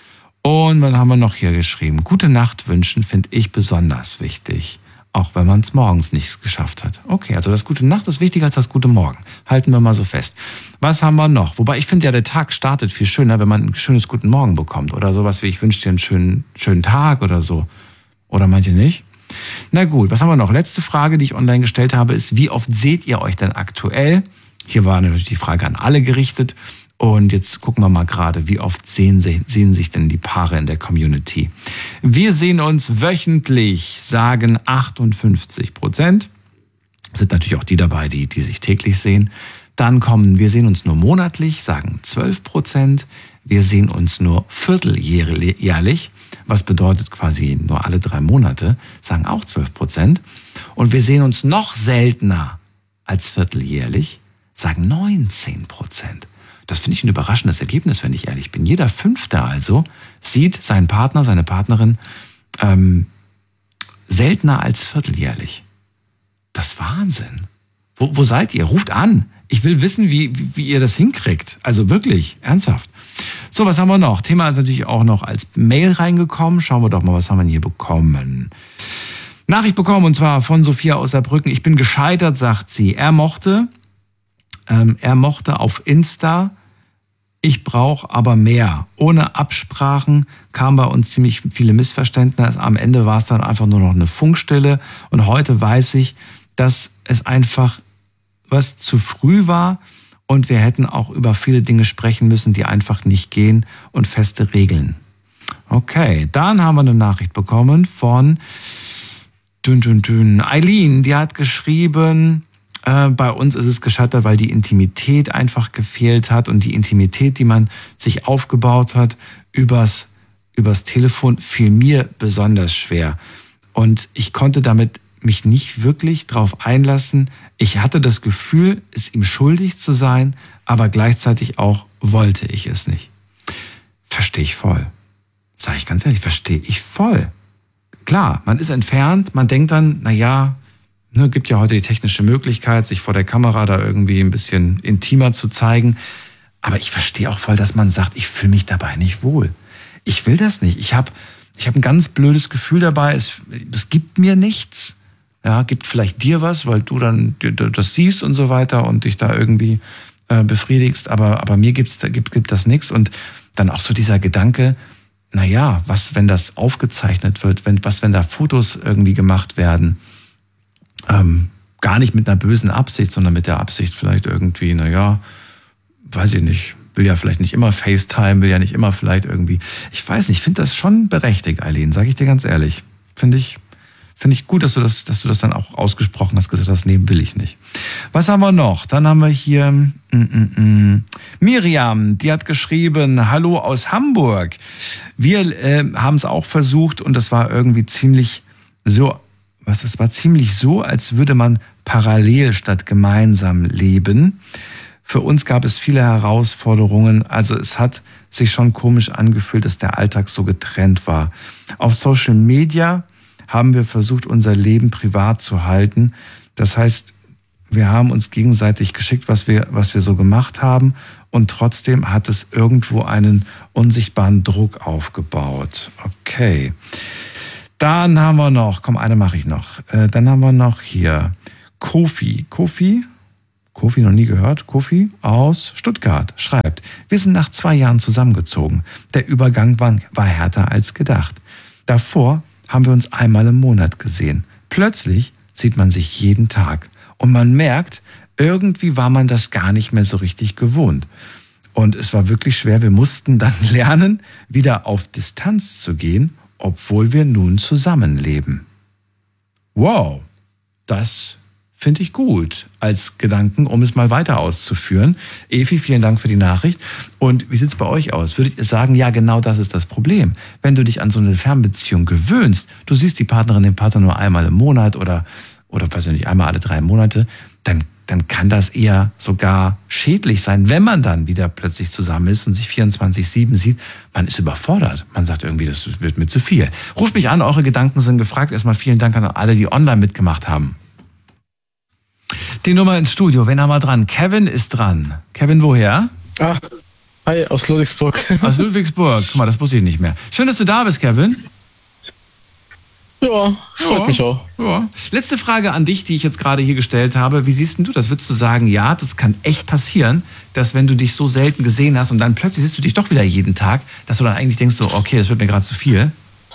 Und dann haben wir noch hier geschrieben, gute Nacht wünschen finde ich besonders wichtig, auch wenn man es morgens nicht geschafft hat. Okay, also das gute Nacht ist wichtiger als das gute Morgen. Halten wir mal so fest. Was haben wir noch? Wobei ich finde ja, der Tag startet viel schöner, wenn man ein schönes guten Morgen bekommt. Oder sowas wie, ich wünsche dir einen schönen, schönen Tag oder so. Oder meint ihr nicht? Na gut, was haben wir noch? Letzte Frage, die ich online gestellt habe, ist, wie oft seht ihr euch denn aktuell? Hier war natürlich die Frage an alle gerichtet. Und jetzt gucken wir mal gerade, wie oft sehen, sehen sich denn die Paare in der Community. Wir sehen uns wöchentlich, sagen achtundfünfzig Prozent. Sind natürlich auch die dabei, die, die sich täglich sehen. Dann kommen, wir sehen uns nur monatlich, sagen zwölf Prozent. Wir sehen uns nur vierteljährlich, was bedeutet quasi nur alle drei Monate, sagen auch zwölf Prozent. Und wir sehen uns noch seltener als vierteljährlich, sagen neunzehn Prozent. Das finde ich ein überraschendes Ergebnis, wenn ich ehrlich bin. Jeder Fünfte also sieht seinen Partner, seine Partnerin ähm, seltener als vierteljährlich. Das ist Wahnsinn. Wo, wo seid ihr? Ruft an. Ich will wissen, wie, wie, wie ihr das hinkriegt. Also wirklich, ernsthaft. So, was haben wir noch? Thema ist natürlich auch noch als Mail reingekommen. Schauen wir doch mal, was haben wir hier bekommen. Nachricht bekommen, und zwar von Sophia aus Saarbrücken. Ich bin gescheitert, sagt sie. Er mochte... Ähm, er mochte auf Insta, ich brauche aber mehr. Ohne Absprachen kamen bei uns ziemlich viele Missverständnisse. Am Ende war es dann einfach nur noch eine Funkstille. Und heute weiß ich, dass es einfach was zu früh war und wir hätten auch über viele Dinge sprechen müssen, die einfach nicht gehen, und feste Regeln. Okay, dann haben wir eine Nachricht bekommen von dünn, dünn, dünn. Eileen, die hat geschrieben... Bei uns ist es gescheitert, weil die Intimität einfach gefehlt hat, und die Intimität, die man sich aufgebaut hat übers, übers Telefon, fiel mir besonders schwer. Und ich konnte damit mich nicht wirklich drauf einlassen. Ich hatte das Gefühl, es ihm schuldig zu sein, aber gleichzeitig auch wollte ich es nicht. Verstehe ich voll. Sag ich ganz ehrlich, verstehe ich voll. Klar, man ist entfernt, man denkt dann, na ja, Ne, gibt ja heute die technische Möglichkeit, sich vor der Kamera da irgendwie ein bisschen intimer zu zeigen. Aber ich verstehe auch voll, dass man sagt, ich fühle mich dabei nicht wohl. Ich will das nicht. Ich habe ich hab ein ganz blödes Gefühl dabei. Es, es gibt mir nichts. Ja, gibt vielleicht dir was, weil du dann das siehst und so weiter und dich da irgendwie äh, befriedigst. Aber, aber mir gibt's, gibt, gibt das nichts. Und dann auch so dieser Gedanke, na ja, was, wenn das aufgezeichnet wird? Wenn, was, wenn da Fotos irgendwie gemacht werden? Ähm, gar nicht mit einer bösen Absicht, sondern mit der Absicht vielleicht irgendwie, naja, weiß ich nicht, will ja vielleicht nicht immer FaceTime, will ja nicht immer vielleicht irgendwie, ich weiß nicht, ich finde das schon berechtigt, Eileen, sage ich dir ganz ehrlich. Finde ich, finde ich gut, dass du das, dass du das dann auch ausgesprochen hast, gesagt hast, nee, will ich nicht. Was haben wir noch? Dann haben wir hier mm, mm, mm. Miriam, die hat geschrieben, hallo aus Hamburg. Wir äh, haben es auch versucht und das war irgendwie ziemlich so, Was, es war ziemlich so, als würde man parallel statt gemeinsam leben. Für uns gab es viele Herausforderungen. Also es hat sich schon komisch angefühlt, dass der Alltag so getrennt war. Auf Social Media haben wir versucht, unser Leben privat zu halten. Das heißt, Wir haben uns gegenseitig geschickt, was wir, was wir so gemacht haben. Und trotzdem hat es irgendwo einen unsichtbaren Druck aufgebaut. Okay. Dann haben wir noch, komm, eine mache ich noch. Äh, dann haben wir noch hier Kofi. Kofi? Kofi noch nie gehört. Kofi aus Stuttgart schreibt, wir sind nach zwei Jahren zusammengezogen. Der Übergang war, war härter als gedacht. Davor haben wir uns einmal im Monat gesehen. Plötzlich sieht man sich jeden Tag. Und man merkt, irgendwie war man das gar nicht mehr so richtig gewohnt. Und es war wirklich schwer. Wir mussten dann lernen, wieder auf Distanz zu gehen, obwohl wir nun zusammenleben. Wow, das finde ich gut als Gedanken, um es mal weiter auszuführen. Evi, vielen Dank für die Nachricht. Und wie sieht es bei euch aus? Würdet ihr sagen, ja, genau das ist das Problem. Wenn du dich an so eine Fernbeziehung gewöhnst, du siehst die Partnerin, den Partner nur einmal im Monat oder, oder weiß ich nicht, einmal alle drei Monate, dann, dann kann das eher sogar schädlich sein, wenn man dann wieder plötzlich zusammen ist und sich vierundzwanzig sieben sieht. Man ist überfordert. Man sagt irgendwie, das wird mir zu viel. Ruft mich an, eure Gedanken sind gefragt. Erstmal vielen Dank an alle, die online mitgemacht haben. Die Nummer ins Studio, wen haben wir dran? Kevin ist dran. Kevin, woher? Ah, hi, aus Ludwigsburg. Aus Ludwigsburg. Guck mal, das wusste ich nicht mehr. Schön, dass du da bist, Kevin. Ja, freut ja, mich auch. Ja. Letzte Frage an dich, die ich jetzt gerade hier gestellt habe. Wie siehst denn du das? Würdest du sagen, ja, das kann echt passieren, dass wenn du dich so selten gesehen hast und dann plötzlich siehst du dich doch wieder jeden Tag, dass du dann eigentlich denkst, so, okay, das wird mir gerade zu viel?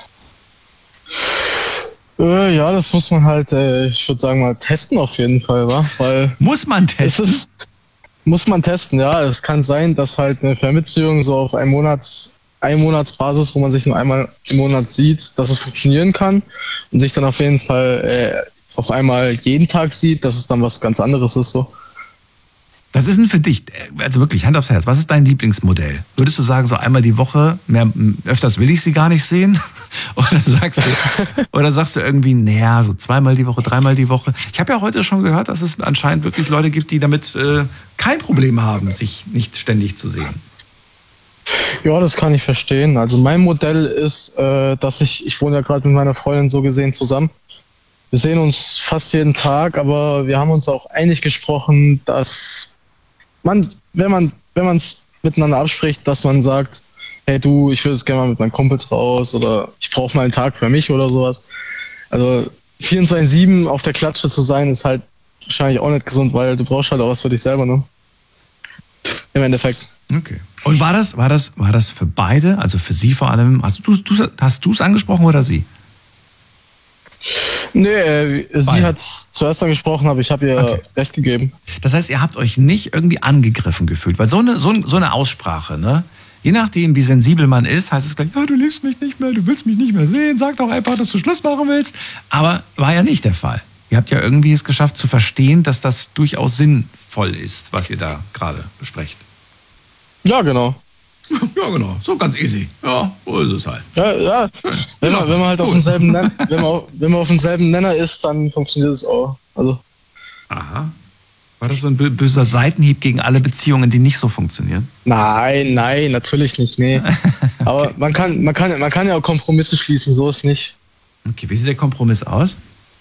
Äh, ja, das muss man halt, äh, ich würde sagen, mal testen auf jeden Fall, wa? Weil muss man testen? Es ist, muss man testen, ja. Es kann sein, dass halt eine Fernbeziehung so auf einen Monats, Einmonatsbasis, wo man sich nur einmal im Monat sieht, dass es funktionieren kann und sich dann auf jeden Fall äh, auf einmal jeden Tag sieht, dass es dann was ganz anderes ist, so. Was ist denn für dich, also wirklich, Hand aufs Herz, was ist dein Lieblingsmodell? Würdest du sagen, so einmal die Woche, mehr, öfters will ich sie gar nicht sehen? Oder sagst du, oder sagst du irgendwie, naja, so zweimal die Woche, dreimal die Woche? Ich habe ja heute schon gehört, dass es anscheinend wirklich Leute gibt, die damit äh, kein Problem haben, sich nicht ständig zu sehen. Ja, das kann ich verstehen. Also mein Modell ist, äh, dass ich, ich wohne ja gerade mit meiner Freundin so gesehen zusammen. Wir sehen uns fast jeden Tag, aber wir haben uns auch einig gesprochen, dass man, wenn man, wenn man es miteinander abspricht, dass man sagt, hey du, ich würde jetzt gerne mal mit meinen Kumpels raus oder ich brauche mal einen Tag für mich oder sowas. Also vierundzwanzig sieben auf der Klatsche zu sein, ist halt wahrscheinlich auch nicht gesund, weil du brauchst halt auch was für dich selber, ne? Im Endeffekt. Okay. Und war das, war das, war das für beide, also für sie vor allem, hast du du hast du es angesprochen oder sie? Nee, äh, sie hat es zuerst angesprochen, aber ich habe ihr okay. recht gegeben. Das heißt, ihr habt euch nicht irgendwie angegriffen gefühlt, weil so eine, so, so eine Aussprache, ne? Je nachdem, wie sensibel man ist, heißt es gleich, oh, du liebst mich nicht mehr, du willst mich nicht mehr sehen, sag doch einfach, dass du Schluss machen willst. Aber war ja nicht der Fall. Ihr habt ja irgendwie es geschafft zu verstehen, dass das durchaus sinnvoll ist, was ihr da gerade besprecht. Ja, genau. Ja, genau. So ganz easy. Ja, so ist es halt. Ja, ja. Wenn, man, wenn man halt auf denselben Nenner, wenn man, wenn man auf denselben Nenner ist, dann funktioniert es auch. Also. Aha. War das so ein böser Seitenhieb gegen alle Beziehungen, die nicht so funktionieren? Nein, nein, natürlich nicht, nee. Okay. Aber man kann, man kann, man kann ja auch Kompromisse schließen, so ist nicht. Okay, wie sieht der Kompromiss aus?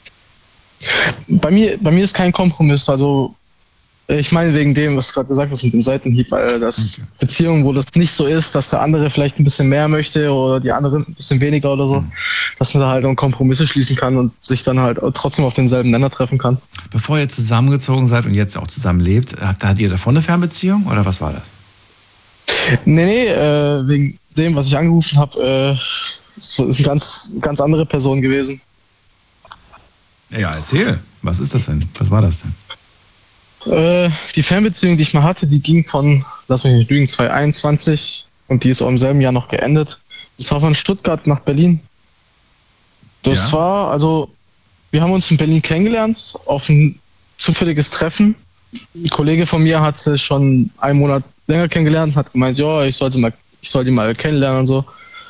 Bei mir, bei mir ist kein Kompromiss, also ich meine wegen dem, was du gerade gesagt hast mit dem Seitenhieb, weil das okay. Beziehungen, wo das nicht so ist, dass der andere vielleicht ein bisschen mehr möchte oder die andere ein bisschen weniger oder so, mhm. dass man da halt auch Kompromisse schließen kann und sich dann halt trotzdem auf denselben Nenner treffen kann. Bevor ihr zusammengezogen seid und jetzt auch zusammen lebt, hattet ihr davor eine Fernbeziehung oder was war das? Nee, nee, äh, wegen dem, was ich angerufen habe, äh, ist eine ganz, ganz andere Person gewesen. Ja, erzähl. Was ist das denn? Was war das denn? Die Fernbeziehung, die ich mal hatte, die ging von, lass mich nicht lügen, zwanzig einundzwanzig und die ist auch im selben Jahr noch geendet. Das war von Stuttgart nach Berlin. Das ja. war, also, wir haben uns in Berlin kennengelernt, auf ein zufälliges Treffen. Ein Kollege von mir hat sie schon einen Monat länger kennengelernt, hat gemeint, ja, ich sollte mal, ich soll die mal kennenlernen und so.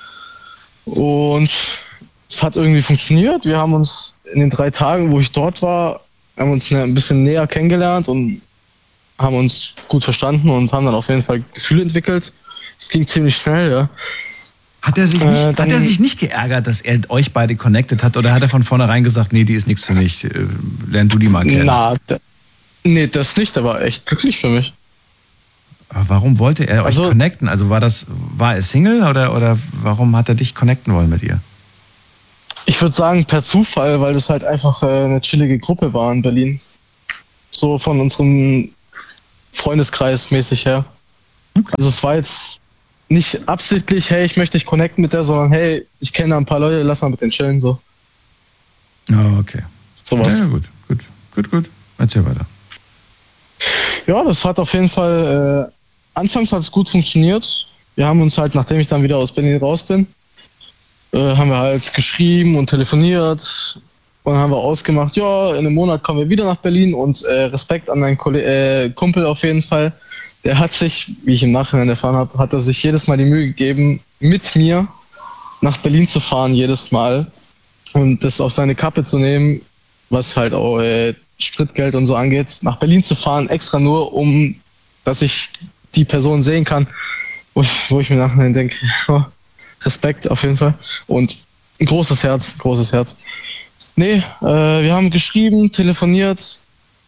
Und es hat irgendwie funktioniert. Wir haben uns in den drei Tagen, wo ich dort war, haben uns ein bisschen näher kennengelernt und haben uns gut verstanden und haben dann auf jeden Fall Gefühle entwickelt. Es ging ziemlich schnell, ja. Hat er sich nicht, äh, hat er sich nicht geärgert, dass er euch beide connected hat oder hat er von vornherein gesagt, nee, die ist nichts für mich, lern du die mal kennen? Na, der, Nee, das nicht, der war echt glücklich für mich. Aber warum wollte er Also- euch connecten? Also war das, war er Single oder, oder warum hat er dich connecten wollen mit ihr? Ich würde sagen, per Zufall, weil das halt einfach äh, eine chillige Gruppe war in Berlin. So von unserem Freundeskreis mäßig her. Okay. Also es war jetzt nicht absichtlich, hey, ich möchte dich connecten mit der, sondern hey, ich kenne ein paar Leute, lass mal mit denen chillen, so. Oh, okay. Sowas. Ja, gut, gut, gut, gut. Erzähl weiter. Ja, das hat auf jeden Fall, äh, anfangs hat es gut funktioniert. Wir haben uns halt, nachdem ich dann wieder aus Berlin raus bin, äh, haben wir halt geschrieben und telefoniert und haben wir ausgemacht, ja, in einem Monat kommen wir wieder nach Berlin und äh, Respekt an meinen Kolle- äh, Kumpel auf jeden Fall. Der hat sich, wie ich im Nachhinein erfahren habe, hat er sich jedes Mal die Mühe gegeben, mit mir nach Berlin zu fahren, jedes Mal und das auf seine Kappe zu nehmen, was halt auch äh, Spritgeld und so angeht, nach Berlin zu fahren, extra nur, um, dass ich die Person sehen kann, wo ich, wo ich mir nachher denke, oh, Respekt auf jeden Fall und ein großes Herz, großes Herz. Nee, äh, wir haben geschrieben, telefoniert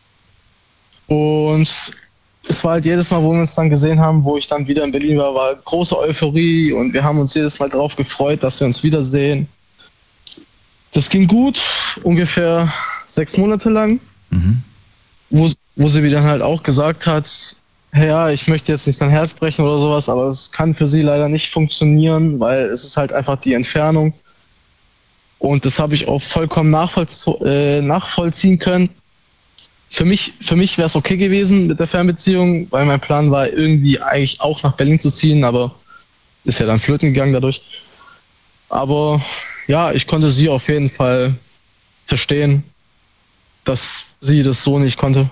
und es war halt jedes Mal, wo wir uns dann gesehen haben, wo ich dann wieder in Berlin war, war große Euphorie und wir haben uns jedes Mal drauf gefreut, dass wir uns wiedersehen. Das ging gut, ungefähr sechs Monate lang, Mhm. wo, wo sie mir dann halt auch gesagt hat, hey, ja, ich möchte jetzt nicht dein Herz brechen oder sowas, aber es kann für sie leider nicht funktionieren, weil es ist halt einfach die Entfernung. Und das habe ich auch vollkommen nachvollz- äh, nachvollziehen können. Für mich, für mich wäre es okay gewesen mit der Fernbeziehung, weil mein Plan war irgendwie eigentlich auch nach Berlin zu ziehen, aber ist ja dann flöten gegangen dadurch. Aber ja, ich konnte sie auf jeden Fall verstehen, dass sie das so nicht konnte.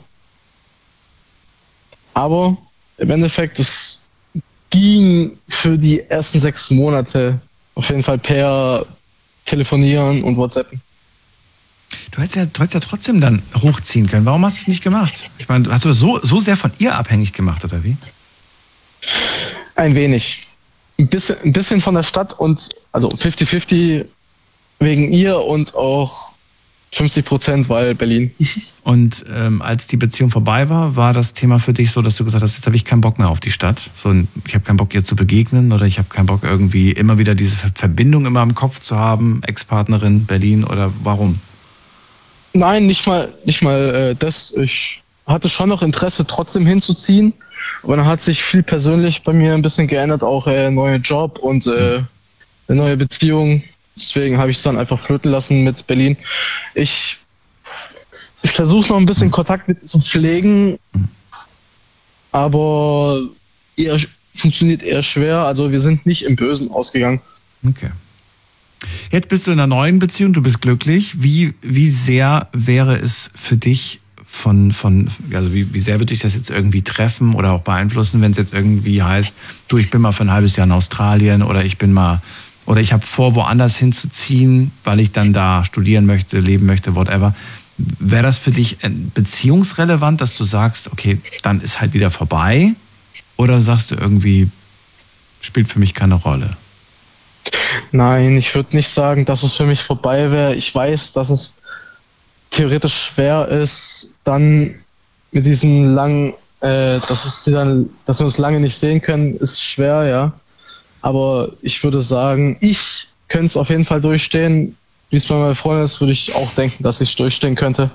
Aber im Endeffekt, es ging für die ersten sechs Monate auf jeden Fall per Telefonieren und WhatsAppen. Du hättest, ja, du hättest ja trotzdem dann hochziehen können. Warum hast du es nicht gemacht? Ich meine, hast du das so, so sehr von ihr abhängig gemacht, oder wie? Ein wenig. Ein bisschen, ein bisschen von der Stadt und also fünfzig fünfzig wegen ihr und auch fünfzig Prozent, weil Berlin. Und ähm, als die Beziehung vorbei war, war das Thema für dich so, dass du gesagt hast, jetzt habe ich keinen Bock mehr auf die Stadt. So, ich habe keinen Bock, ihr zu begegnen oder ich habe keinen Bock, irgendwie immer wieder diese Verbindung immer im Kopf zu haben, Ex-Partnerin, Berlin oder warum? Nein, nicht mal, nicht mal äh, das. Ich hatte schon noch Interesse, trotzdem hinzuziehen. Aber dann hat sich viel persönlich bei mir ein bisschen geändert, auch äh, neuer Job und äh, eine neue Beziehung. Deswegen habe ich es dann einfach flöten lassen mit Berlin. Ich, ich versuche noch ein bisschen Kontakt mit zu pflegen, aber eher, funktioniert eher schwer. Also wir sind nicht im Bösen ausgegangen. Okay. Jetzt bist du in einer neuen Beziehung, du bist glücklich. Wie, wie sehr wäre es für dich von, von also wie, wie sehr würde dich das jetzt irgendwie treffen oder auch beeinflussen, wenn es jetzt irgendwie heißt, du, ich bin mal für ein halbes Jahr in Australien oder ich bin mal, oder ich habe vor, woanders hinzuziehen, weil ich dann da studieren möchte, leben möchte, whatever. Wäre das für dich beziehungsrelevant, dass du sagst, okay, dann ist halt wieder vorbei? Oder sagst du irgendwie, spielt für mich keine Rolle? Nein, ich würde nicht sagen, dass es für mich vorbei wäre. Ich weiß, dass es theoretisch schwer ist, dann mit diesen langen, äh, dass es wieder, dass wir uns lange nicht sehen können, ist schwer, ja. Aber ich würde sagen, ich könnte es auf jeden Fall durchstehen. Wie es bei meiner Freundin ist, würde ich auch denken, dass ich durchstehen könnte.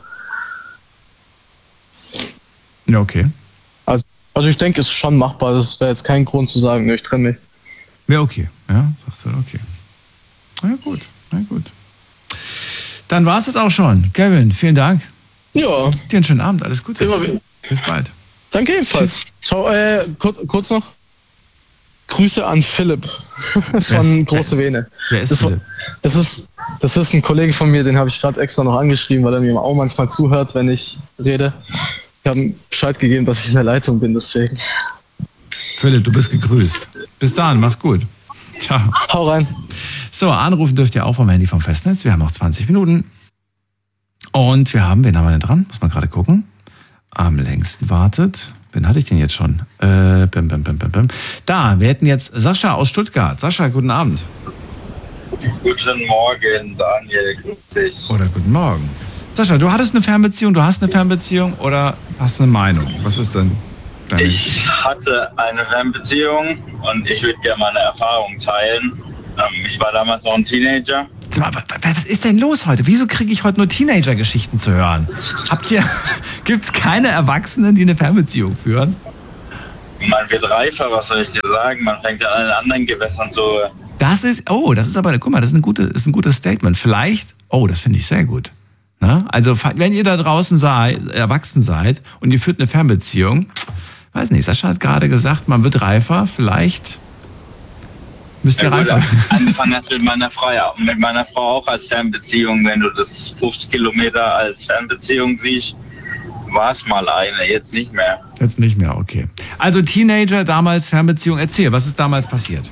Ja, okay. Also, also ich denke, es ist schon machbar. Das wäre jetzt kein Grund zu sagen, ich trenne mich. Ja, okay. Ja, sagst du, okay. Na ja, gut, na ja, gut. Dann war es das auch schon. Kevin, vielen Dank. Ja. Dir einen schönen Abend, alles Gute. Immer wieder. Bis bald. Danke ebenfalls. Ciao, äh, kurz, kurz noch. Grüße an Philipp von ist, Große Vene. Wer ist das, Philipp? Das ist, das ist ein Kollege von mir, den habe ich gerade extra noch angeschrieben, weil er mir auch manchmal zuhört, wenn ich rede. Ich habe ihm Bescheid gegeben, dass ich in der Leitung bin, deswegen. Philipp, du bist gegrüßt. Bis dann, mach's gut. Ciao. Hau rein. So, anrufen dürft ihr auch vom Handy vom Festnetz. Wir haben noch zwanzig Minuten. Und wir haben, wen haben wir denn dran? Muss man gerade gucken. Am längsten wartet. Wen hatte ich denn jetzt schon? Äh, bim, bim, bim, bim, bim. Da, wir hätten jetzt Sascha aus Stuttgart. Sascha, guten Abend. Guten Morgen, Daniel. Grüß dich. Oder guten Morgen. Sascha, du hattest eine Fernbeziehung, du hast eine Fernbeziehung oder hast eine Meinung? Was ist denn deine? Ich hatte eine Fernbeziehung und ich würde gerne meine Erfahrungen teilen. Ähm, ich war damals noch ein Teenager. Sag mal, was ist denn los heute? Wieso kriege ich heute nur Teenager-Geschichten zu hören? Habt ihr, gibt's keine Erwachsenen, die eine Fernbeziehung führen? Man wird reifer, was soll ich dir sagen? Man fängt ja an in anderen Gewässern so. Das ist, oh, das ist aber, guck mal, das ist ein, gute, ist ein gutes Statement. Vielleicht, oh, das finde ich sehr gut. Na? Also, wenn ihr da draußen seid, erwachsen seid und ihr führt eine Fernbeziehung, weiß nicht, Sascha hat gerade gesagt, man wird reifer, vielleicht müsst ihr ja, reifer. Angefangen hast mit meiner Frau, ja, mit meiner Frau auch als Fernbeziehung, wenn du das fünfzig Kilometer als Fernbeziehung siehst, war es mal eine, jetzt nicht mehr. Jetzt nicht mehr, okay. Also Teenager, damals Fernbeziehung, erzähl, was ist damals passiert?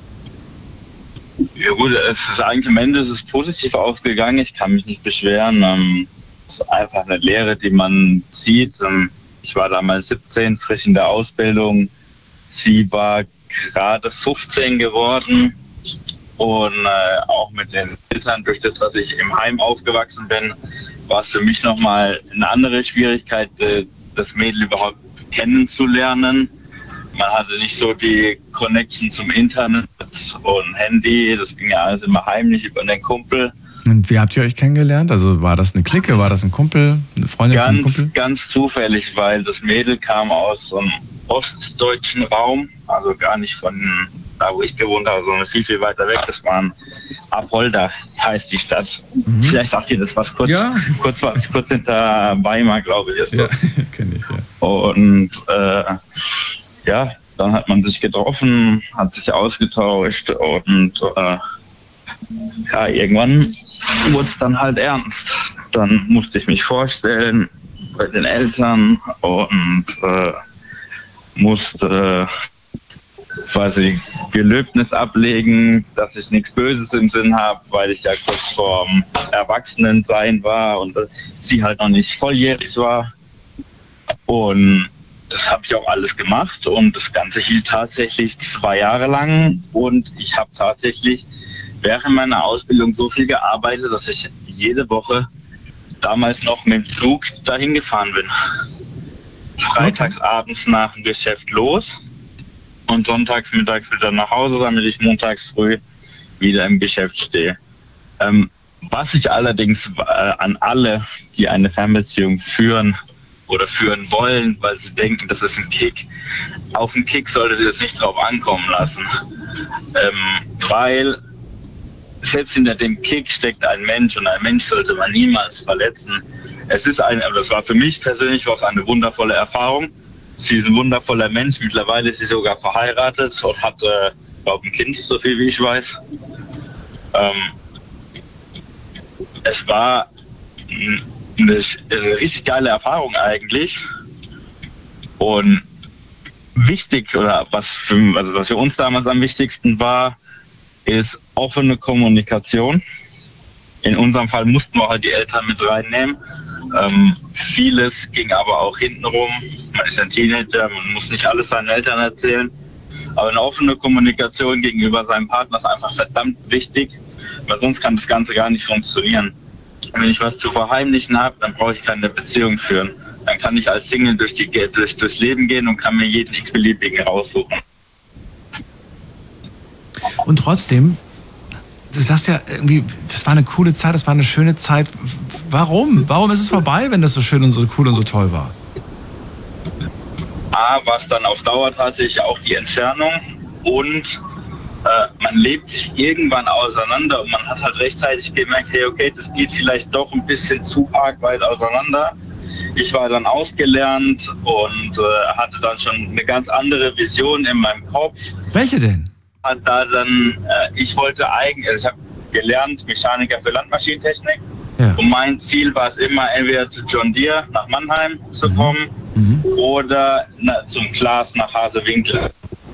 Ja gut, es ist eigentlich am Ende ist es positiv ausgegangen, ich kann mich nicht beschweren. Ähm, es ist einfach eine Lehre, die man zieht. Ähm, ich war damals siebzehn, frisch in der Ausbildung. Sie war gerade fünfzehn geworden und äh, auch mit den Eltern, durch das, dass ich im Heim aufgewachsen bin, war es für mich nochmal eine andere Schwierigkeit, äh, das Mädel überhaupt kennenzulernen. Man hatte nicht so die Connection zum Internet und Handy, das ging ja alles immer heimlich über den Kumpel. Und wie habt ihr euch kennengelernt? Also war das eine Clique, war das ein Kumpel, eine Freundin ganz, von einem Kumpel? Ganz zufällig, weil das Mädel kam aus so einem ostdeutschen Raum, also gar nicht von da, wo ich gewohnt habe, sondern viel, viel weiter weg. Das waren Apolda, heißt die Stadt. Mhm. Vielleicht sagt ihr das was kurz, ja. kurz was, kurz hinter Weimar, glaube ich, ist das. Ja, kenn ich, ja. Und äh, ja, dann hat man sich getroffen, hat sich ausgetauscht und äh, ja, irgendwann wurde es dann halt ernst. Dann musste ich mich vorstellen bei den Eltern und äh, musste äh, quasi Gelöbnis ablegen, dass ich nichts Böses im Sinn habe, weil ich ja kurz vorm Erwachsenensein war und äh, sie halt noch nicht volljährig war. Und das habe ich auch alles gemacht und das Ganze hielt tatsächlich zwei Jahre lang und ich habe tatsächlich während meiner Ausbildung so viel gearbeitet, dass ich jede Woche damals noch mit dem Zug dahin gefahren bin. Freitags abends nach dem Geschäft los und sonntags mittags wieder nach Hause, damit ich montags früh wieder im Geschäft stehe. Ähm, was ich allerdings äh, an alle, die eine Fernbeziehung führen, oder führen wollen, weil sie denken, das ist ein Kick. Auf den Kick solltet ihr es nicht drauf ankommen lassen. Ähm, weil selbst hinter dem Kick steckt ein Mensch und ein Mensch sollte man niemals verletzen. Es ist eine, das war für mich persönlich was eine wundervolle Erfahrung. Sie ist ein wundervoller Mensch, mittlerweile ist sie sogar verheiratet und hat, äh, glaube ich, ein Kind, so viel wie ich weiß. Ähm, es war eine, eine richtig geile Erfahrung eigentlich. Und wichtig, oder was für, also was für uns damals am wichtigsten war, ist offene Kommunikation. In unserem Fall mussten wir halt die Eltern mit reinnehmen. Ähm, vieles ging aber auch hintenrum. Man ist ein Teenager, man muss nicht alles seinen Eltern erzählen. Aber eine offene Kommunikation gegenüber seinem Partner ist einfach verdammt wichtig, weil sonst kann das Ganze gar nicht funktionieren. Wenn ich was zu verheimlichen habe, dann brauche ich keine Beziehung führen. Dann kann ich als Single durch die, durch, durchs Leben gehen und kann mir jeden x-beliebigen raussuchen. Und trotzdem, du sagst ja irgendwie, das war eine coole Zeit, das war eine schöne Zeit. Warum? Warum ist es vorbei, wenn das so schön und so cool und so toll war? A, war es dann auf Dauer tatsächlich auch die Entfernung und äh, man lebt sich irgendwann auseinander und man hat halt rechtzeitig gemerkt, hey, okay, das geht vielleicht doch ein bisschen zu arg weit auseinander. Ich war dann ausgelernt und äh, hatte dann schon eine ganz andere Vision in meinem Kopf. Welche denn? Da dann, äh, ich wollte eigentlich, also ich habe gelernt Mechaniker für Landmaschinentechnik. Ja. Und mein Ziel war es immer, entweder zu John Deere nach Mannheim zu kommen mhm. oder na, zum Klaas nach Hasewinkel.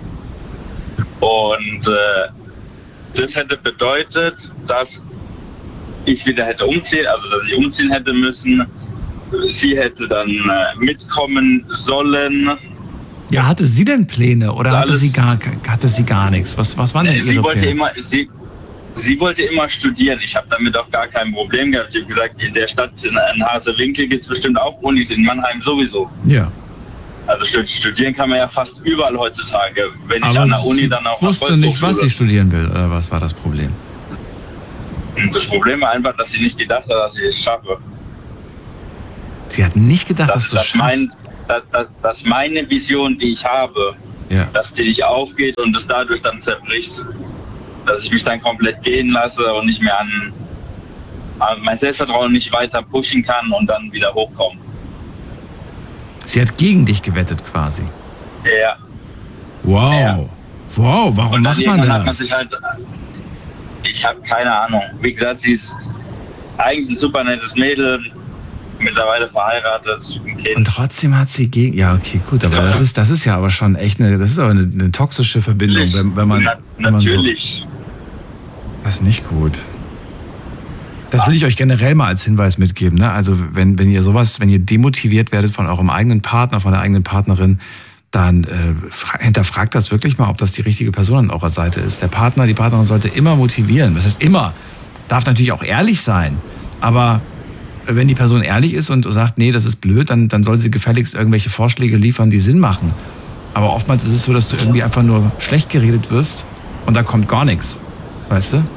Und äh, das hätte bedeutet, dass ich wieder hätte umziehen, also dass ich umziehen hätte müssen. Sie hätte dann äh, mitkommen sollen. Ja, hatte sie denn Pläne oder hatte sie gar, hatte sie gar nichts? Was, was waren denn ihre sie wollte Pläne? Immer, sie, sie wollte immer studieren. Ich habe damit auch gar kein Problem gehabt. Ich habe gesagt, in der Stadt in, in Hasewinkel gibt es bestimmt auch Unis, in Mannheim sowieso. Ja. Also studieren kann man ja fast überall heutzutage. Wenn ich Aber an der Uni dann auch... Ich wusste nicht, was sie studieren will, oder was war das Problem? Das Problem war einfach, dass sie nicht gedacht hat, dass ich es schaffe. Sie hat nicht gedacht, dass, dass du es dass, schaffst? mein, dass, dass, dass meine Vision, die ich habe, ja. dass die nicht aufgeht und es dadurch dann zerbricht. Dass ich mich dann komplett gehen lasse und nicht mehr an, an mein Selbstvertrauen nicht weiter pushen kann und dann wieder hochkommen. Sie hat gegen dich gewettet quasi? Ja. Wow. Ja. Wow, warum und macht man das? Hat man sich halt, ich habe keine Ahnung. Wie gesagt, sie ist eigentlich ein super nettes Mädel, mittlerweile verheiratet, ein Kind. Und trotzdem hat sie gegen... Ja, okay, gut, aber das ist, das ist ja aber schon echt eine... Das ist aber eine, eine toxische Verbindung, wenn, wenn man... Na, wenn natürlich. Man so, das ist nicht gut. Das will ich euch generell mal als Hinweis mitgeben. Ne? Also wenn, wenn ihr sowas, wenn ihr demotiviert werdet von eurem eigenen Partner, von der eigenen Partnerin, dann äh, hinterfragt das wirklich mal, ob das die richtige Person an eurer Seite ist. Der Partner, die Partnerin sollte immer motivieren. Das heißt immer. Darf natürlich auch ehrlich sein. Aber wenn die Person ehrlich ist und sagt, nee, das ist blöd, dann, dann soll sie gefälligst irgendwelche Vorschläge liefern, die Sinn machen. Aber oftmals ist es so, dass du irgendwie einfach nur schlecht geredet wirst und da kommt gar nichts. Weißt du?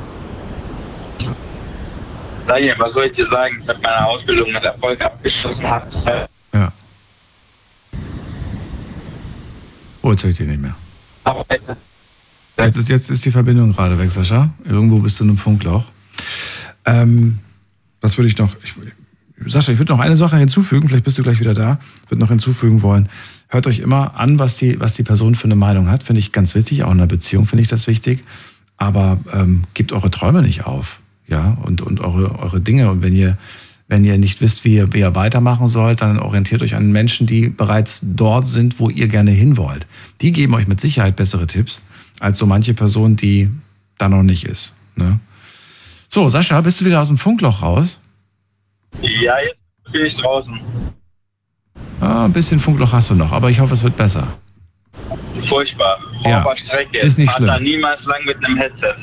Daniel, was soll ich dir sagen? Ich habe meine Ausbildung mit Erfolg abgeschlossen. Ja. Oh, jetzt höre ich dich nicht mehr. Jetzt ist, jetzt ist die Verbindung gerade weg, Sascha. Irgendwo bist du in einem Funkloch. Ähm, was würde ich noch... Ich, Sascha, ich würde noch eine Sache hinzufügen. Vielleicht bist du gleich wieder da. Ich würde noch hinzufügen wollen. Hört euch immer an, was die, was die Person für eine Meinung hat. Finde ich ganz wichtig. Auch in einer Beziehung finde ich das wichtig. Aber ähm, gebt eure Träume nicht auf. Ja, und, und eure, eure Dinge. Und wenn ihr, wenn ihr nicht wisst, wie ihr, wie ihr weitermachen sollt, dann orientiert euch an Menschen, die bereits dort sind, wo ihr gerne hin wollt. Die geben euch mit Sicherheit bessere Tipps, als so manche Person, die da noch nicht ist. Ne? So, Sascha, bist du wieder aus dem Funkloch raus? Ja, jetzt bin ich draußen. Ah, ein bisschen Funkloch hast du noch, aber ich hoffe, es wird besser. Furchtbar. Ja, Strecke. ist nicht schlimm. schlimm. Da niemals lang mit einem Headset.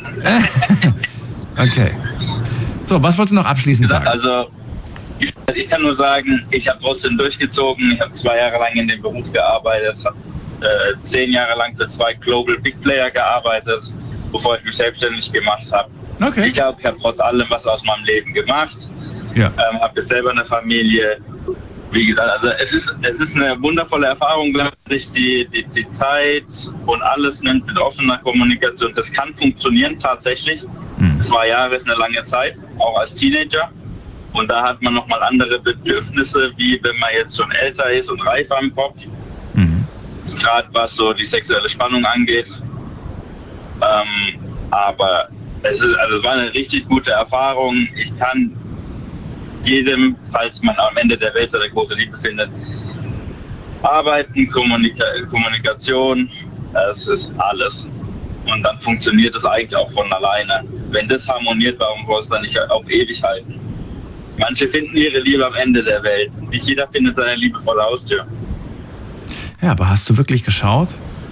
Okay. So, was wolltest du noch abschließend sagen? Also, ich kann nur sagen, ich habe trotzdem durchgezogen. Ich habe zwei Jahre lang in dem Beruf gearbeitet, habe äh, zehn Jahre lang für zwei Global Big Player gearbeitet, bevor ich mich selbstständig gemacht habe. Okay. Ich glaube, ich habe trotz allem was aus meinem Leben gemacht. Ja. Ähm, habe jetzt selber eine Familie. Wie gesagt, also es ist, es ist eine wundervolle Erfahrung, wenn man sich die, die, die Zeit und alles nimmt mit offener Kommunikation. Das kann funktionieren tatsächlich. Mhm. Zwei Jahre ist eine lange Zeit, auch als Teenager. Und da hat man nochmal andere Bedürfnisse, wie wenn man jetzt schon älter ist und reifer im Kopf. Mhm. Gerade was so die sexuelle Spannung angeht. Ähm, aber es, ist, also es war eine richtig gute Erfahrung. Ich kann jedem, falls man am Ende der Welt seine große Liebe findet, arbeiten, Kommunika Kommunikation, es ist alles. Und dann funktioniert es eigentlich auch von alleine. Wenn das harmoniert, warum soll es dann nicht auf ewig halten? Manche finden ihre Liebe am Ende der Welt. Nicht jeder findet seine Liebe vor der Haustür. Ja, aber hast du wirklich geschaut?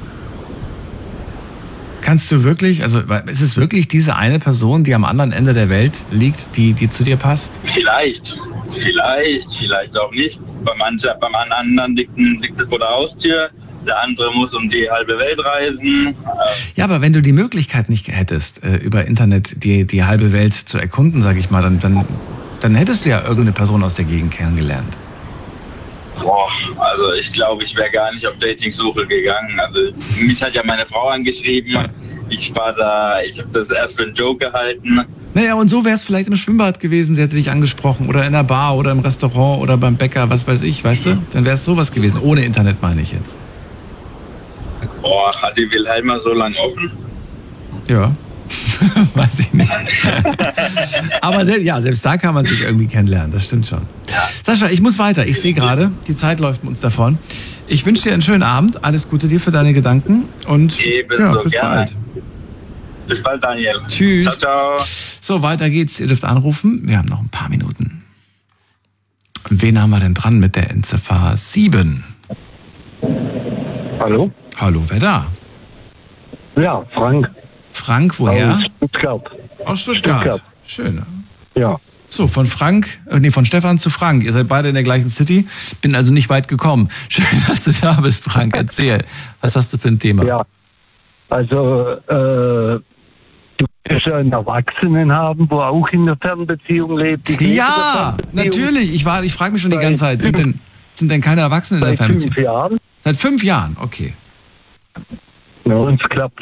Kannst du wirklich, also ist es wirklich diese eine Person, die am anderen Ende der Welt liegt, die, die zu dir passt? Vielleicht, vielleicht, vielleicht auch nicht. Bei manchen, beim anderen liegt, liegt es vor der Haustür, der andere muss um die halbe Welt reisen. Ja, aber wenn du die Möglichkeit nicht hättest, über Internet die, die halbe Welt zu erkunden, sag ich mal, dann, dann, dann hättest du ja irgendeine Person aus der Gegend kennengelernt. Boah, also ich glaube, ich wäre gar nicht auf Dating-Suche gegangen. Also mich hat ja meine Frau angeschrieben. Ich war da, ich habe das erst für einen Joke gehalten. Naja, und so wäre es vielleicht im Schwimmbad gewesen, sie hätte dich angesprochen. Oder in der Bar oder im Restaurant oder beim Bäcker, was weiß ich, weißt du? Dann wäre es sowas gewesen. Ohne Internet meine ich jetzt. Boah, hat die Wilhelma so lange offen? Ja. Weiß ich nicht. Aber selbst, ja, selbst da kann man sich irgendwie kennenlernen, das stimmt schon. Ja. Sascha, ich muss weiter. Ich sehe gerade, die Zeit läuft uns davon. Ich wünsche dir einen schönen Abend. Alles Gute dir für deine Gedanken. Und ja, so bis gerne. bald. Bis bald, Daniel. Tschüss. Ciao, ciao. So, weiter geht's. Ihr dürft anrufen. Wir haben noch ein paar Minuten. Und wen haben wir denn dran mit der Endziffer sieben? Hallo? Hallo, wer da? Ja, Frank. Frank, woher? Aus Stuttgart. Aus Stuttgart. Stuttgart. Schön. Ja. So, von Frank, äh, nee, von Stefan zu Frank. Ihr seid beide in der gleichen City. Bin also nicht weit gekommen. Schön, dass du da bist, Frank. Erzähl. Was hast du für ein Thema? Ja. Also, äh, du wirst ja einen Erwachsenen haben, wo auch in der Fernbeziehung lebt. Ich Ja, natürlich. Ich, war, ich frage mich schon die ganze Zeit, sind denn, sind denn keine Erwachsenen in der Seit Fernbeziehung? fünf Jahren. Seit fünf Jahren, okay. Ja, uns klappt